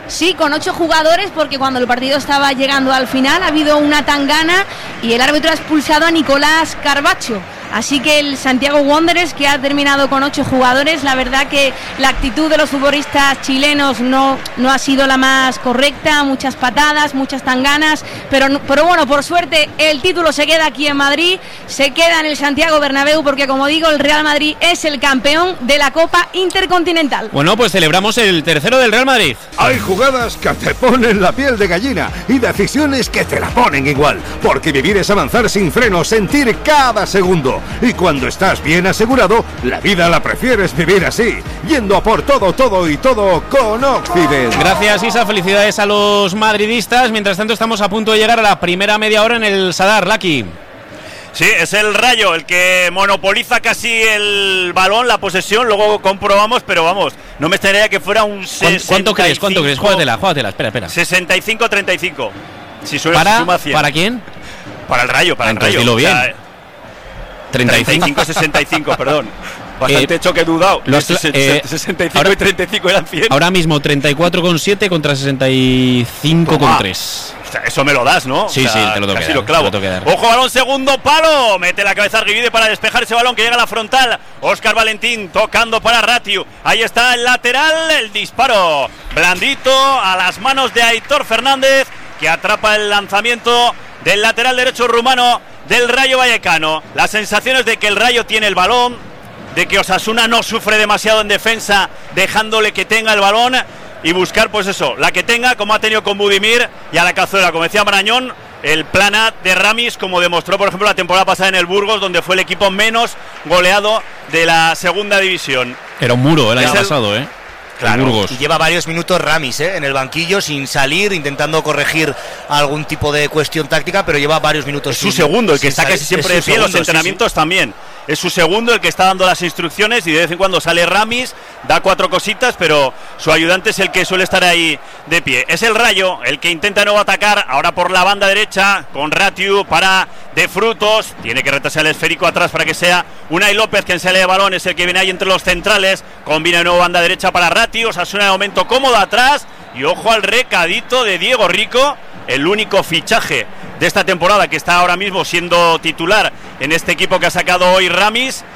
Sí, con ocho jugadores, porque cuando el partido estaba llegando al final ha habido una tangana y el árbitro ha expulsado a Nicolás Carbacho. Así que el Santiago Wanderers, que ha terminado con ocho jugadores, la verdad que la actitud de los futbolistas chilenos no, no ha sido la más correcta, muchas patadas, muchas tanganas, pero, pero bueno, por suerte el título se queda aquí en Madrid, se queda en el Santiago Bernabéu, porque como digo, el Real Madrid es el campeón de la Copa Intercontinental. Bueno, pues celebramos el tercero del Real Madrid. Hay jugadas que te ponen la piel de gallina y decisiones que te la ponen igual, porque vivir es avanzar sin freno, sentir cada segundo. Y cuando estás bien asegurado, la vida la prefieres vivir así, yendo a por todo, todo y todo con Occident. Gracias, Isa, felicidades a los madridistas. Mientras tanto, estamos a punto de llegar a la primera media hora en el Sadar, Lucky. Sí, es el Rayo el que monopoliza casi el balón, la posesión, luego comprobamos, pero vamos, no me extrañaría que fuera un sesenta y cinco. ¿Cuánto crees? ¿Cuánto crees? Júgatela, júgatela, espera, espera. sesenta y cinco treinta y cinco. Si suena ¿Para, suma cien. ¿Para quién? Para el Rayo, para Entonces, el Rayo. dilo bien. O sea, treinta y cinco sesenta y cinco, perdón. Bastante eh, choque dudado. Los, eh, sesenta y cinco ahora, y treinta y cinco eran cien. Ahora mismo treinta y cuatro coma siete contra sesenta y cinco coma tres. O sea, eso me lo das, ¿no? Sí, o sea, sí, te lo tengo que dar, lo clavo. te lo tengo que dar. Ojo, balón, segundo palo. Mete la cabeza Arguivide para despejar ese balón que llega a la frontal. Óscar Valentín tocando para Ratiu. Ahí está el lateral, el disparo blandito a las manos de Aitor Fernández, que atrapa el lanzamiento del lateral derecho rumano del Rayo Vallecano. Las sensaciones de que el Rayo tiene el balón, de que Osasuna no sufre demasiado en defensa, dejándole que tenga el balón y buscar, pues eso, la que tenga, como ha tenido con Budimir y a la cazuela, como decía Marañón, el plan A de Ramis, como demostró, por ejemplo, la temporada pasada en el Burgos, donde fue el equipo menos goleado de la segunda división. Era un muro el año Es el- pasado, ¿eh? Claro, Burgos. y lleva varios minutos Ramis ¿eh? en el banquillo sin salir, intentando corregir algún tipo de cuestión táctica, pero lleva varios minutos. Es su sin, segundo, el que sin está salir. casi siempre Es de su pie en los segundo, sí, entrenamientos sí. también. Es su segundo el que está dando las instrucciones y de vez en cuando sale Ramis, da cuatro cositas, pero su ayudante es el que suele estar ahí de pie. Es el Rayo el que intenta de nuevo atacar, ahora por la banda derecha, con Ratiu para De Frutos. Tiene que retrasar el esférico atrás para que sea Unai López quien sale de balón, es el que viene ahí entre los centrales. Combina de nuevo banda derecha para Ratiu, Osasuna de momento cómodo atrás. Y ojo al recadito de Diego Rico, el único fichaje de esta temporada que está ahora mismo siendo titular en este equipo que ha sacado hoy Ramis,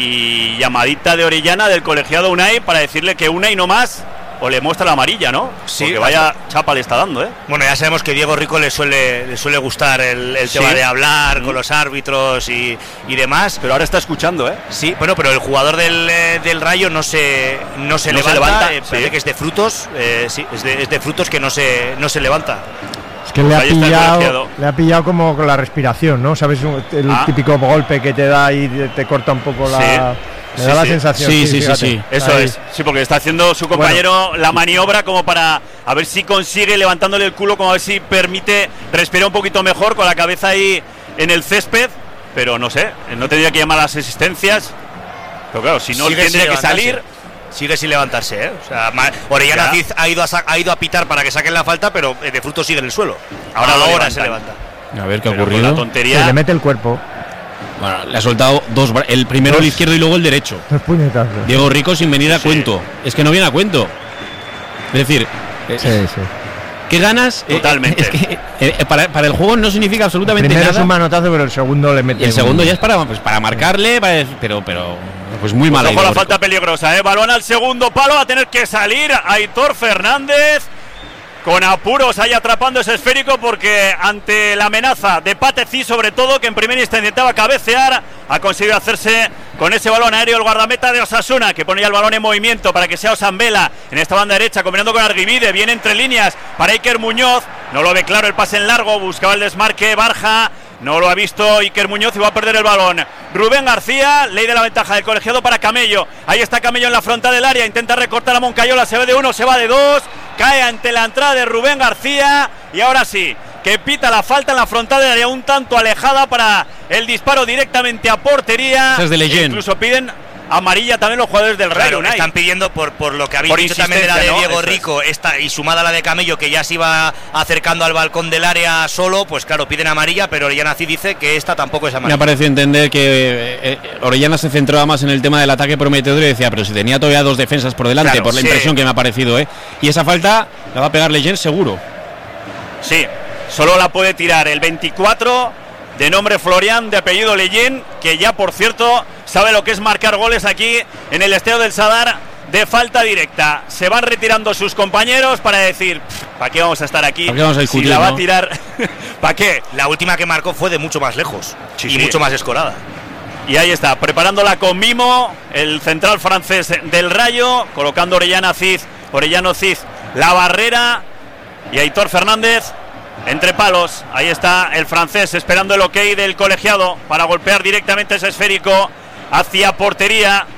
y llamadita de Orellana del colegiado Unai para decirle que Unai no más, o le muestra la amarilla, ¿no? Sí, porque vaya chapa le está dando, ¿eh? Bueno, ya sabemos que Diego Rico le suele, le suele gustar el, el Sí. tema de hablar Mm. con los árbitros y, y demás. Pero ahora está escuchando, ¿eh? Sí, bueno, pero el jugador del, eh, del Rayo no se, no se No se levanta, levanta, eh, sí. parece que es de Frutos, eh, sí, es de, es de Frutos que no se, no se levanta. Es que le ha, Ahí está el pillado, colegiado. le ha pillado como con la respiración, ¿no? ¿Sabes? Un- El Ah. típico golpe que te da y te, te corta un poco la... Sí. Me Sí, da la sí. sensación. Sí, sí, sí, fíjate. sí. Eso Ahí. es, sí, porque está haciendo su compañero la maniobra como para a ver si consigue, levantándole el culo, como a ver si permite respirar un poquito mejor con la cabeza ahí en el césped, pero no sé, no tendría que llamar a las asistencias, pero claro, si no Sigue sin tendría que levantarse. salir. Sigue sin levantarse, ¿eh? O sea, ma- Orellana Ya. Cid ha ido, a sa- ha ido a pitar para que saquen la falta, pero eh, de Frutos sigue en el suelo. Ahora Ahora, lo ahora se levantan. levanta. A ver qué ha Pero con ocurrido. la Se tontería. le mete el cuerpo. Bueno, le ha soltado dos, bra- el primero el izquierdo y luego el derecho. Dos puñetazos. Diego Rico sin venir a Sí. cuento. Es que no viene a cuento. Es decir, eh, Sí, sí. ¿qué ganas? Eh, Totalmente. es que eh, para, para el juego no significa El absolutamente primero es nada. un manotazo, pero el segundo le mete. Y el un- segundo ya es para, pues, para marcarle, para- pero, pero pues muy mal. Ojo ahí, la Diego falta Rico. peligrosa, ¿eh? Balón al segundo palo, va a tener que salir Aitor Fernández. Con apuros ahí atrapando ese esférico, porque ante la amenaza de Patecí, sobre todo, que en primera instancia intentaba cabecear, ha conseguido hacerse con ese balón aéreo el guardameta de Osasuna, que pone ya el balón en movimiento para que sea Osambela en esta banda derecha, combinando con Arguivide, viene entre líneas para Iker Muñoz, no lo ve claro el pase en largo, buscaba el desmarque Barja, no lo ha visto Iker Muñoz y va a perder el balón. Rubén García, ley de la ventaja del colegiado para Camello. Ahí está Camello en la frontal del área, intenta recortar a Moncayola, se va de uno, se va de dos, cae ante la entrada de Rubén García y ahora sí, que pita la falta en la frontal del área, un tanto alejada para el disparo directamente a portería. Esa es de Leyen. E incluso piden amarilla también los jugadores del Rayo. Claro, están pidiendo por, por lo que habéis por dicho también de la de ¿no? Diego Eso Rico es. esta, y sumada a la de Camello, que ya se iba acercando al balcón del área solo, pues claro, piden amarilla, pero Orellana sí dice que esta tampoco es Me amarilla. ha parecido entender que eh, eh, Orellana se centraba más en el tema del ataque prometedor y decía, pero si tenía todavía dos defensas por delante, Claro, por la sí. impresión que me ha parecido, ¿eh? Y esa falta la va a pegar Leyen seguro. Sí, solo la puede tirar el veinticuatro, de nombre Florian, de apellido Leyen, que ya por cierto sabe lo que es marcar goles aquí en el Estadio del Sadar de falta directa. Se van retirando sus compañeros para decir, ¿para qué vamos a estar aquí? ¿Para qué vamos a discutir, si la va no? a tirar, ¿para qué? La última que marcó fue de mucho más lejos Sí, y sí. mucho más escorada. Y ahí está, preparándola con mimo, el central francés del Rayo, colocando Orellana Cid, Orellano Cid, la barrera, y Aitor Fernández entre palos. Ahí está el francés esperando el ok del colegiado para golpear directamente ese esférico hacia portería.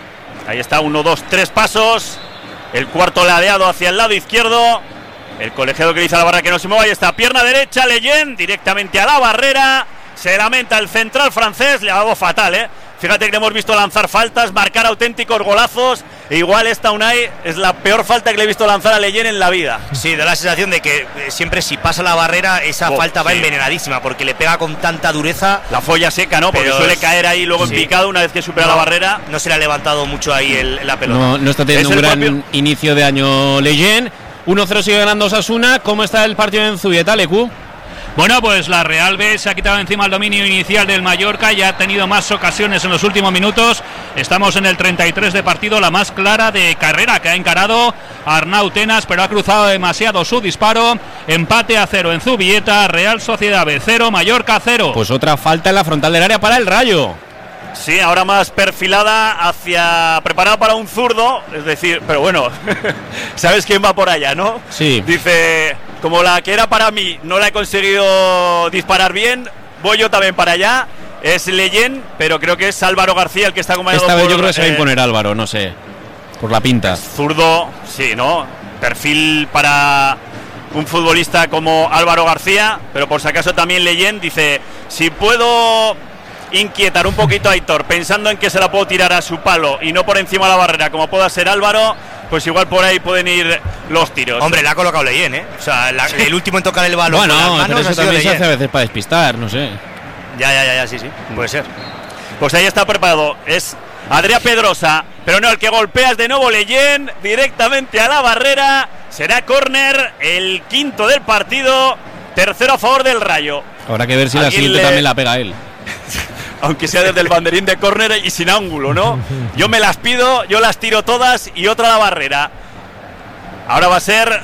Ahí está, uno, dos, tres pasos. El cuarto ladeado hacia el lado izquierdo. El colegiado que dice a la barra que no se mueva. Ahí está, pierna derecha, Leyen directamente a la barrera. Se lamenta el central francés, le ha dado fatal, ¿eh? Fíjate que le hemos visto lanzar faltas, marcar auténticos golazos. E igual esta Unai es la peor falta que le he visto lanzar a Leyen en la vida. Sí, da la sensación de que eh, siempre si pasa la barrera, esa Oh, falta va sí. envenenadísima, porque le pega con tanta dureza. La folla seca, ¿no? Porque Pero suele es- caer ahí luego sí. en picado una vez que supera No, la barrera. No se le ha levantado mucho ahí el, la pelota. No, no está teniendo Es un el gran propio- inicio de año Leyen. uno cero sigue ganando Osasuna. ¿Cómo está el partido en Zubieta, Lecu? Bueno, pues la Real B se ha quitado encima el dominio inicial del Mallorca y ha tenido más ocasiones en los últimos minutos. Estamos en el treinta y tres de partido, la más clara de carrera que ha encarado Arnau Tenas, pero ha cruzado demasiado su disparo. Empate a cero en Zubieta, Real Sociedad B cero, Mallorca cero. Pues otra falta en la frontal del área para el Rayo. Sí, ahora más perfilada hacia. Preparada para un zurdo. Es decir, pero bueno, ¿sabes quién va por allá, no? Sí. Dice, como la que era para mí no la he conseguido disparar bien, voy yo también para allá. Es Leyen, pero creo que es Álvaro García el que está acompañado. Esta vez por, yo creo que se va a eh, imponer Álvaro, no sé. Por la pinta. Zurdo, sí, ¿no? Perfil para un futbolista como Álvaro García, pero por si acaso también Leyen dice, si puedo inquietar un poquito a Aitor, pensando en que se la puedo tirar a su palo y no por encima de la barrera, como pueda ser Álvaro, pues igual por ahí pueden ir los tiros. Hombre, le ha colocado Leyen, ¿eh? O sea, la- el último en tocar el balón Bueno, con las pero manos eso ha sido también se Leyen. hace a veces para despistar, no sé. Ya, ya, ya, ya, sí, sí, puede ser. Pues ahí está preparado, es Adrián Pedrosa, pero no, el que golpea es de nuevo Leyen, directamente a la barrera, será córner, el quinto del partido, tercero a favor del Rayo. Habrá que ver si la Aquí siguiente le- también la pega él. Aunque sea desde el banderín de córner y sin ángulo, ¿no? Yo me las pido, yo las tiro todas y otra a la barrera. Ahora va a ser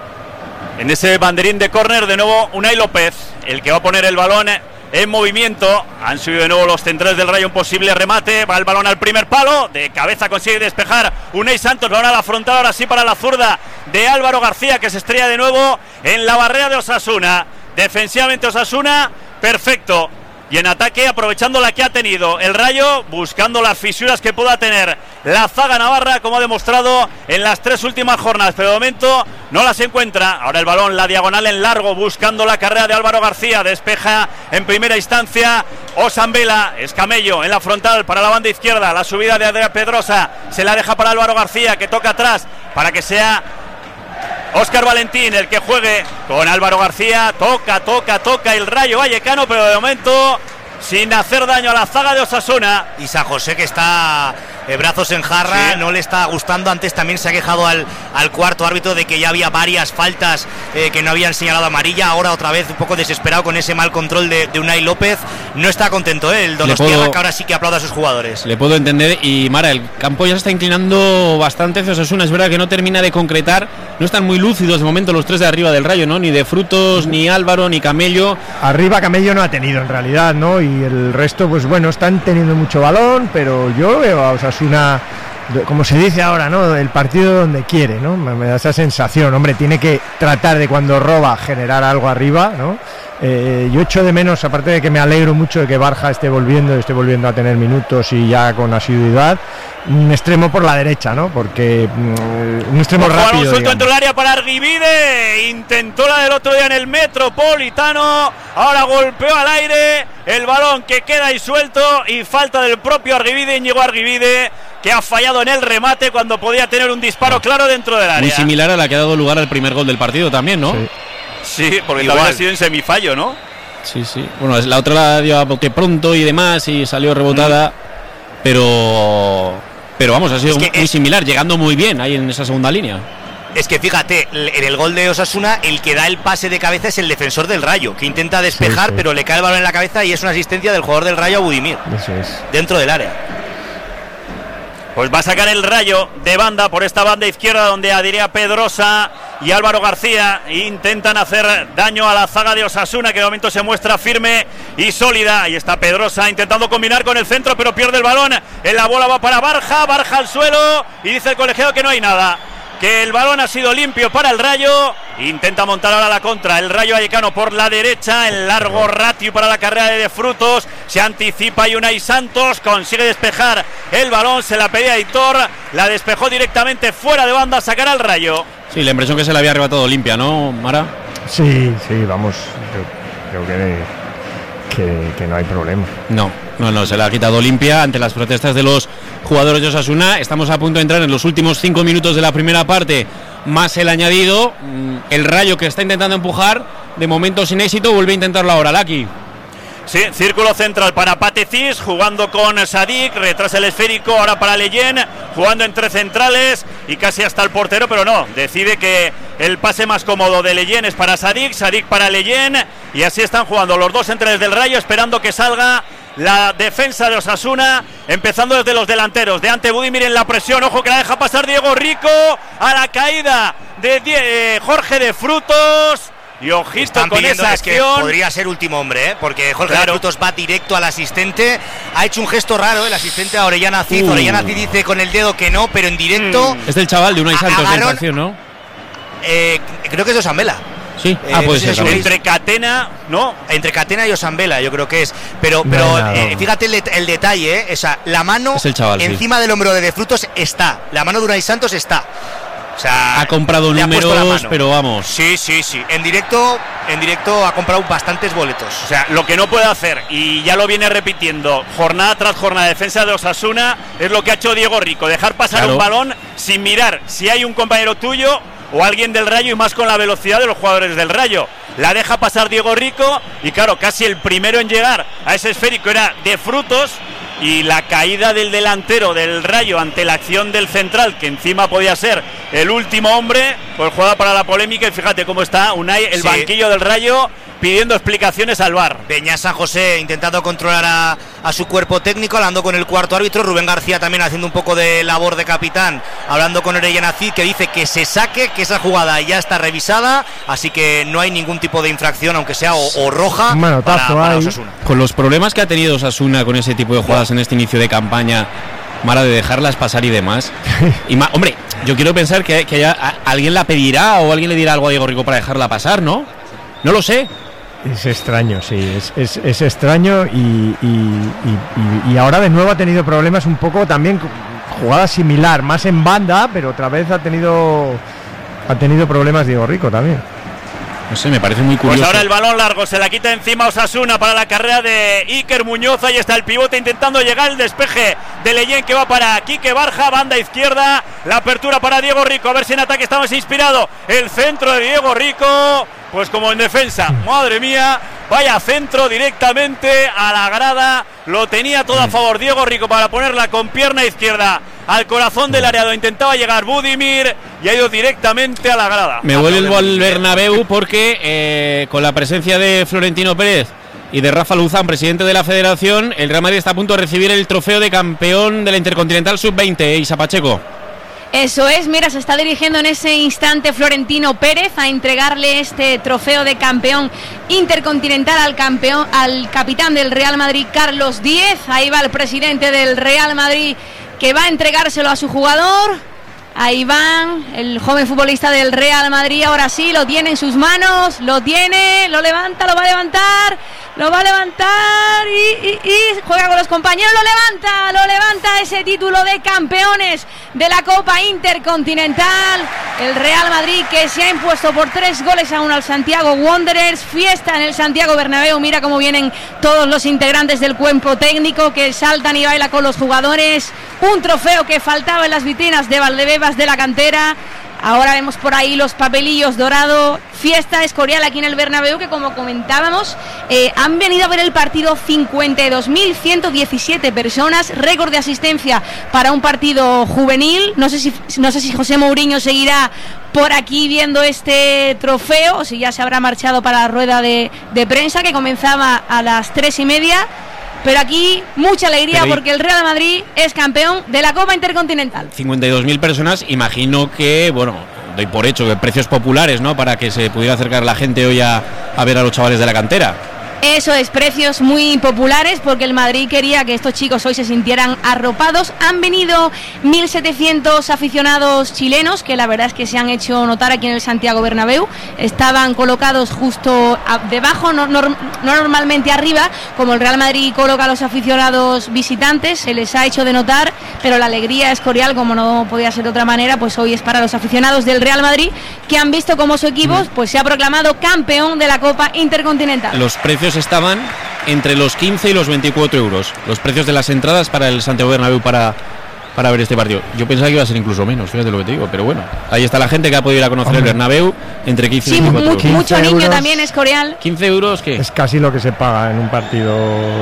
en ese banderín de córner de nuevo Unai López, el que va a poner el balón en movimiento. Han subido de nuevo los centrales del Rayo, un posible remate, va el balón al primer palo, de cabeza consigue despejar Unai Santos, balón a la frontal ahora sí para la zurda de Álvaro García, que se estrella de nuevo en la barrera de Osasuna. Defensivamente Osasuna, perfecto. Y en ataque, aprovechando la que ha tenido el Rayo, buscando las fisuras que pueda tener la zaga navarra, como ha demostrado en las tres últimas jornadas, pero de momento no las encuentra. Ahora el balón, la diagonal en largo, buscando la carrera de Álvaro García, despeja en primera instancia Osambela, es Camello en la frontal para la banda izquierda, la subida de Adrián Pedrosa, se la deja para Álvaro García, que toca atrás para que sea Óscar Valentín el que juegue con Álvaro García. Toca, toca, toca el Rayo Vallecano, pero de momento sin hacer daño a la zaga de Osasuna. Y San José, que está eh, brazos en jarra, Sí. no le está gustando. Antes también se ha quejado al, al cuarto árbitro de que ya había varias faltas eh, que no habían señalado amarilla. Ahora otra vez un poco desesperado con ese mal control de, de Unai López. No está contento, ¿eh? El Donostiarra, puedo- que ahora sí que aplauda a sus jugadores. Le puedo entender. Y Mara, el campo ya se está inclinando bastante hacia Osasuna. Es verdad que no termina de concretar. No están muy lúcidos de momento los tres de arriba del Rayo, ¿no? Ni de Frutos, ni Álvaro, ni Camello. Arriba Camello no ha tenido en realidad, ¿no? Y el resto, pues bueno, están teniendo mucho balón, pero yo veo a Osasuna como se dice ahora, ¿no? El partido donde quiere, ¿no? Me da esa sensación, hombre, tiene que tratar de cuando roba generar algo arriba, ¿no? Eh, yo echo de menos, aparte de que me alegro mucho de que Barja esté volviendo, esté volviendo a tener minutos y ya con asiduidad, un extremo por la derecha, ¿no? Porque mm, un extremo Ojo, rápido. Un suelto digamos. dentro del área para Arguivide, intentó la del otro día en el Metropolitano, ahora golpeó al aire, el balón que queda ahí suelto y falta del propio Arguivide, Íñigo Arguivide, que ha fallado en el remate cuando podía tener un disparo claro dentro del área. Muy similar a la que ha dado lugar al primer gol del partido también, ¿no? Sí. Sí, porque Igual. también ha sido en semifallo, ¿no? Sí, sí. Bueno, la otra la dio a bote pronto y demás y salió rebotada, mm. pero pero vamos, ha sido es que muy es... similar, llegando muy bien ahí en esa segunda línea. Es que fíjate, en el gol de Osasuna, el que da el pase de cabeza es el defensor del Rayo, que intenta despejar, sí, sí. pero le cae el balón en la cabeza y es una asistencia del jugador del Rayo a Budimir. Eso es. Dentro del área. Pues va a sacar el Rayo de banda por esta banda izquierda donde Adrià Pedrosa y Álvaro García intentan hacer daño a la zaga de Osasuna, que de momento se muestra firme y sólida. Ahí está Pedrosa intentando combinar con el centro, pero pierde el balón. En la bola va para Barja, Barja al suelo y dice el colegiado que no hay nada, que el balón ha sido limpio para el Rayo. Intenta montar ahora la contra el Rayo Vallecano por la derecha, el largo ratio para la carrera de De Frutos, se anticipa y Unai Santos consigue despejar el balón, se la pedía Aitor, la despejó directamente fuera de banda, sacará el Rayo. Sí, la impresión que se le había arrebatado limpia, ¿no, Mara? Sí, sí, vamos, yo creo que, que, que no hay problema. No, no, no, se la ha quitado limpia ante las protestas de los jugadores de Osasuna. Estamos a punto de entrar en los últimos cinco minutos de la primera parte, más el añadido. El Rayo, que está intentando empujar, de momento sin éxito, vuelve a intentarlo ahora, Laki. Sí, círculo central para Patecis, jugando con Sadik, retrasa el esférico ahora para Leyen, jugando entre centrales y casi hasta el portero, pero no, decide que el pase más cómodo de Leyen es para Sadik, Sadik para Leyen, y así están jugando los dos centrales del Rayo, esperando que salga la defensa de Osasuna, empezando desde los delanteros. De ante Budimir en la presión, ojo que la deja pasar Diego Rico, a la caída de Die- eh, Jorge de Frutos. Y ojito Están con esa es que acción. podría ser último hombre, ¿eh? Porque Jorge Claro. de Frutos va directo al asistente. Ha hecho un gesto raro el asistente a Orellana Cid. Uh. Orellana Cid dice con el dedo que no, pero en directo. Es del chaval de Unai Santos de Agarrón, infracción, ¿no? Eh, creo que es de Osambela. Sí, Eh, ah, no puede sé ser si también. Entre Catena, ¿no? Entre Catena y Osambela, yo creo que es. Pero, pero No, no, eh, no. fíjate el, det- el detalle, ¿eh? O sea, la mano Es el chaval, sí. encima del hombro de De Frutos está. La mano de Unai Santos está. O sea, Ha comprado le ha puesto la números, mano. pero vamos. Sí, sí, sí. En directo, en directo ha comprado bastantes boletos. O sea, lo que no puede hacer, y ya lo viene repitiendo jornada tras jornada, defensa de Osasuna, es lo que ha hecho Diego Rico, dejar pasar Claro. un balón sin mirar si hay un compañero tuyo o alguien del Rayo, y más con la velocidad de los jugadores del Rayo. La deja pasar Diego Rico y claro, casi el primero en llegar a ese esférico era De Frutos, y la caída del delantero del Rayo ante la acción del central, que encima podía ser el último hombre, pues juega para la polémica. Y fíjate cómo está Unai, el Sí. banquillo del Rayo, pidiendo explicaciones al V A R. Peña San José intentando controlar a, a su cuerpo técnico, hablando con el cuarto árbitro. Rubén García también haciendo un poco de labor de capitán, hablando con Orellana Cid, que dice que se saque, que esa jugada ya está revisada, así que no hay ningún tipo de infracción, aunque sea o, o roja, Un manotazo para, para ahí. Osasuna. Con los problemas que ha tenido Osasuna con ese tipo de jugadas en este inicio de campaña, Mara, de dejarlas pasar y demás. Y ma- hombre, yo quiero pensar que, que haya- a- alguien la pedirá o alguien le dirá algo a Diego Rico para dejarla pasar, ¿no? No lo sé. Es extraño, sí, es, es, es extraño y, y, y, y- y ahora de nuevo ha tenido problemas un poco también, con jugada similar, más en banda, pero otra vez ha tenido ha tenido problemas Diego Rico también. No sé, me parece muy curioso. Pues ahora el balón largo se la quita encima Osasuna para la carrera de Iker Muñoz. Ahí está el pivote intentando llegar, el despeje de Leyen que va para Quique Barja, banda izquierda, la apertura para Diego Rico, a ver si en ataque estamos inspirado, el centro de Diego Rico, pues como en defensa, madre mía, vaya centro directamente a la grada, lo tenía todo a favor Diego Rico para ponerla con pierna izquierda al corazón del área donde intentaba llegar Budimir y ha ido directamente a la grada. Me vuelvo al Bernabéu porque eh, con la presencia de Florentino Pérez y de Rafa Luzán, presidente de la Federación, el Real Madrid está a punto de recibir el trofeo de campeón de la Intercontinental sub veinte, Isa Pacheco. Eso es, mira, se está dirigiendo en ese instante Florentino Pérez a entregarle este trofeo de campeón intercontinental al campeón, al capitán del Real Madrid, Carlos Díez. Ahí va el presidente del Real Madrid, que va a entregárselo a su jugador. Ahí van, el joven futbolista del Real Madrid, ahora sí, lo tiene en sus manos, lo tiene, lo levanta, lo va a levantar, lo va a levantar y, y, y juega con los compañeros, lo levanta, lo levanta ese título de campeones de la Copa Intercontinental. El Real Madrid que se ha impuesto por tres goles a uno al Santiago Wanderers, fiesta en el Santiago Bernabéu, mira cómo vienen todos los integrantes del cuerpo técnico que saltan y bailan con los jugadores, un trofeo que faltaba en las vitrinas de Valdebebas de la cantera. Ahora vemos por ahí los papelillos dorados. Fiesta Escorial aquí en el Bernabéu, que como comentábamos, eh, han venido a ver el partido cincuenta y dos mil ciento diecisiete personas, récord de asistencia para un partido juvenil. No sé si, no sé si José Mourinho seguirá por aquí viendo este trofeo o si ya se habrá marchado para la rueda de, de prensa que comenzaba a las tres y media. Pero aquí mucha alegría porque el Real Madrid es campeón de la Copa Intercontinental. cincuenta y dos mil personas, imagino que, bueno, doy por hecho que precios populares, ¿no? Para que se pudiera acercar la gente hoy a, a ver a los chavales de la cantera. Eso es, precios muy populares porque el Madrid quería que estos chicos hoy se sintieran arropados. Han venido mil setecientos aficionados chilenos que la verdad es que se han hecho notar aquí en el Santiago Bernabéu. Estaban colocados justo a, debajo, no, no, no normalmente arriba, como el Real Madrid coloca a los aficionados visitantes, se les ha hecho de notar, pero la alegría Escorial, como no podía ser de otra manera, pues hoy es para los aficionados del Real Madrid que han visto cómo su equipo mm. pues se ha proclamado campeón de la Copa Intercontinental. Los precios estaban entre los quince y los veinticuatro euros, los precios de las entradas para el Santiago Bernabéu para, para ver este partido. Yo pensaba que iba a ser incluso menos, fíjate lo que te digo, pero bueno, ahí está la gente que ha podido ir a conocer Hombre. el Bernabéu entre quince y sí, veinticuatro mu- euros. Mucho niño también, Escorial. quince euros, ¿qué? Es casi lo que se paga en un partido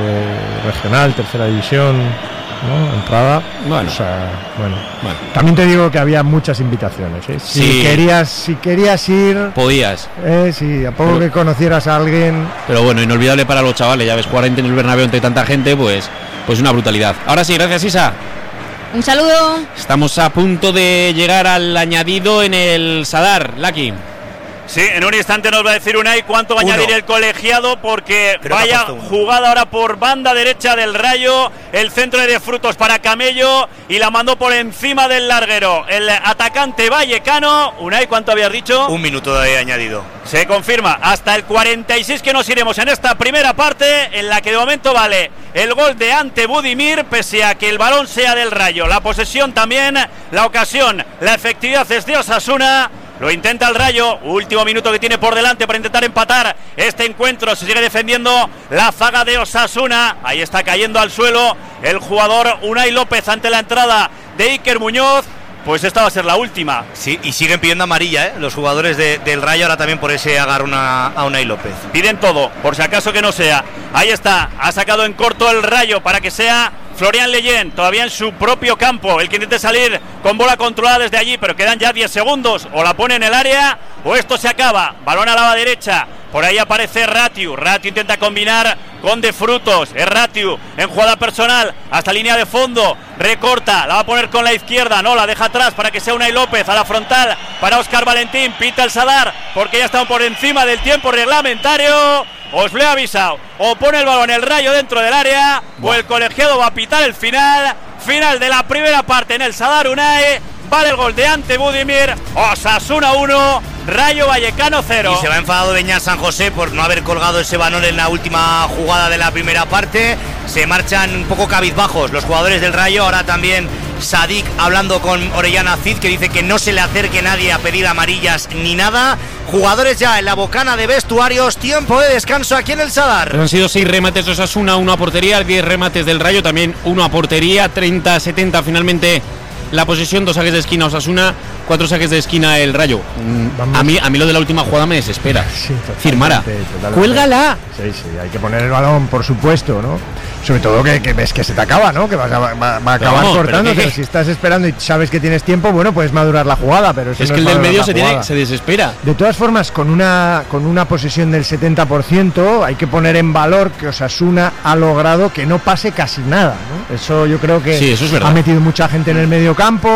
regional, tercera división, ¿no? Entrada. Bueno, o sea, bueno. bueno. También te digo que había muchas invitaciones, ¿eh? Si sí. querías, si querías ir, podías. Eh, sí, a poco pero, que conocieras a alguien. Pero bueno, inolvidable para los chavales, ya ves, jugar en el Bernabéu entre tanta gente, pues, pues una brutalidad. Ahora sí, gracias Isa. Un saludo. Estamos a punto de llegar al añadido en el Sadar, Lucky. Sí, en un instante nos va a decir Unai cuánto va a añadir el colegiado, porque Creo vaya jugada ahora por banda derecha del Rayo, el centro de frutos para Camello y la mandó por encima del larguero el atacante vallecano. Unai, ¿cuánto habías dicho? Un minuto de añadido. Se confirma, hasta el cuarenta y seis que nos iremos en esta primera parte, en la que de momento vale el gol de Ante Budimir, pese a que el balón sea del Rayo. La posesión también, la ocasión, la efectividad es de Osasuna. Lo intenta el Rayo, último minuto que tiene por delante para intentar empatar este encuentro. Se sigue defendiendo la zaga de Osasuna. Ahí está cayendo al suelo el jugador Unai López ante la entrada de Iker Muñoz. Pues esta va a ser la última. Sí, y siguen pidiendo amarilla, ¿eh? Los jugadores de, del Rayo ahora también por ese agarrón a, a Unai López. Piden todo, por si acaso que no sea. Ahí está, ha sacado en corto el Rayo para que sea Florian Leyen, todavía en su propio campo, el que intente salir con bola controlada desde allí, pero quedan ya diez segundos, o la pone en el área o esto se acaba. Balón a la derecha, por ahí aparece Ratiu, Ratiu intenta combinar con De Frutos, es Ratiu en jugada personal, hasta línea de fondo, recorta, la va a poner con la izquierda, no, la deja atrás para que sea Unai López, a la frontal para Óscar Valentín, pita el Sadar, porque ya están por encima del tiempo reglamentario. Os lo he avisado, o pone el balón el Rayo dentro del área, Buah. o el colegiado va a pitar el final. Final de la primera parte en el Sadar Unai. Vale el gol de Ante Budimir. Osasuna uno, Rayo Vallecano cero. Y se va enfadado Beñat San José por no haber colgado ese balón en la última jugada de la primera parte. Se marchan un poco cabizbajos los jugadores del Rayo. Ahora también Sadik hablando con Orellana Cid, que dice que no se le acerque nadie a pedir amarillas ni nada. Jugadores ya en la bocana de vestuarios. Tiempo de descanso aquí en el Sadar. Han sido seis remates de Osasuna, uno a portería, diez remates del Rayo, también uno a portería, treinta a setenta finalmente la posesión, dos saques de esquina Osasuna, cuatro saques de esquina el Rayo. Mm, a mí a mí lo de la última jugada me desespera. Sí, Firmara, cuélgala. Sí, sí, hay que poner el balón, por supuesto, ¿no? Sobre todo que, que ves que se te acaba, ¿no? Que vas a, va, va a acabar no, cortando. Pero si estás esperando y sabes que tienes tiempo, bueno, puedes madurar la jugada, pero eso es no que es el del medio se, tiene, se desespera. De todas formas, con una con una posesión del setenta por ciento, hay que poner en valor que Osasuna ha logrado que no pase casi nada, ¿no? Eso yo creo que sí, eso es ha metido mucha gente en el medio campo,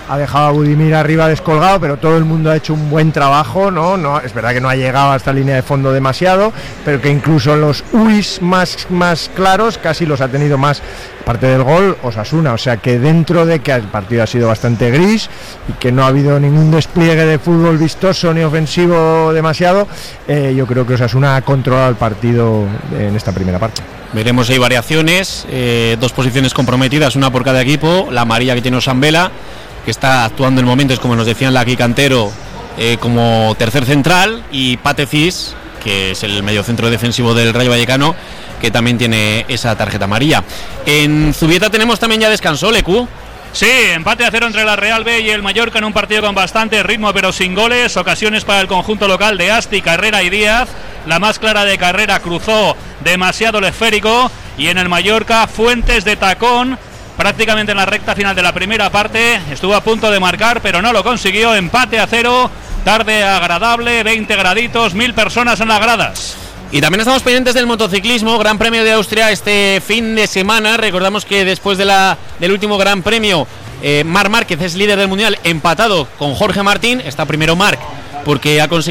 ha dejado a Budimir arriba descolgado, pero todo el mundo ha hecho un buen trabajo, ¿no? No, es verdad que no ha llegado a esta línea de fondo demasiado, pero que incluso los uis más, más claros casi los ha tenido más, parte del gol, Osasuna. O sea que dentro de que el partido ha sido bastante gris y que no ha habido ningún despliegue de fútbol vistoso ni ofensivo demasiado, eh, yo creo que Osasuna ha controlado el partido en esta primera parte. Veremos si hay variaciones, eh, dos posiciones comprometidas, una por cada equipo, la amarilla que tiene Osambela, que está actuando en momentos, como nos decían Laki Cantero, eh, como tercer central, y Pate Cis, que es el mediocentro defensivo del Rayo Vallecano, que también tiene esa tarjeta amarilla. En Zubieta tenemos también ya descanso, Lecu. Sí, empate a cero entre la Real B y el Mallorca en un partido con bastante ritmo pero sin goles. Ocasiones para el conjunto local de Asti, Carrera y Díaz. La más clara de Carrera cruzó demasiado el esférico. Y en el Mallorca, Fuentes de tacón, prácticamente en la recta final de la primera parte. Estuvo a punto de marcar pero no lo consiguió. Empate a cero, tarde agradable, veinte graditos, mil personas en las gradas. Y también estamos pendientes del motociclismo, Gran Premio de Austria este fin de semana. Recordamos que después de la, del último Gran Premio, eh, Marc Márquez es líder del Mundial, empatado con Jorge Martín. Está primero Marc porque ha conseguido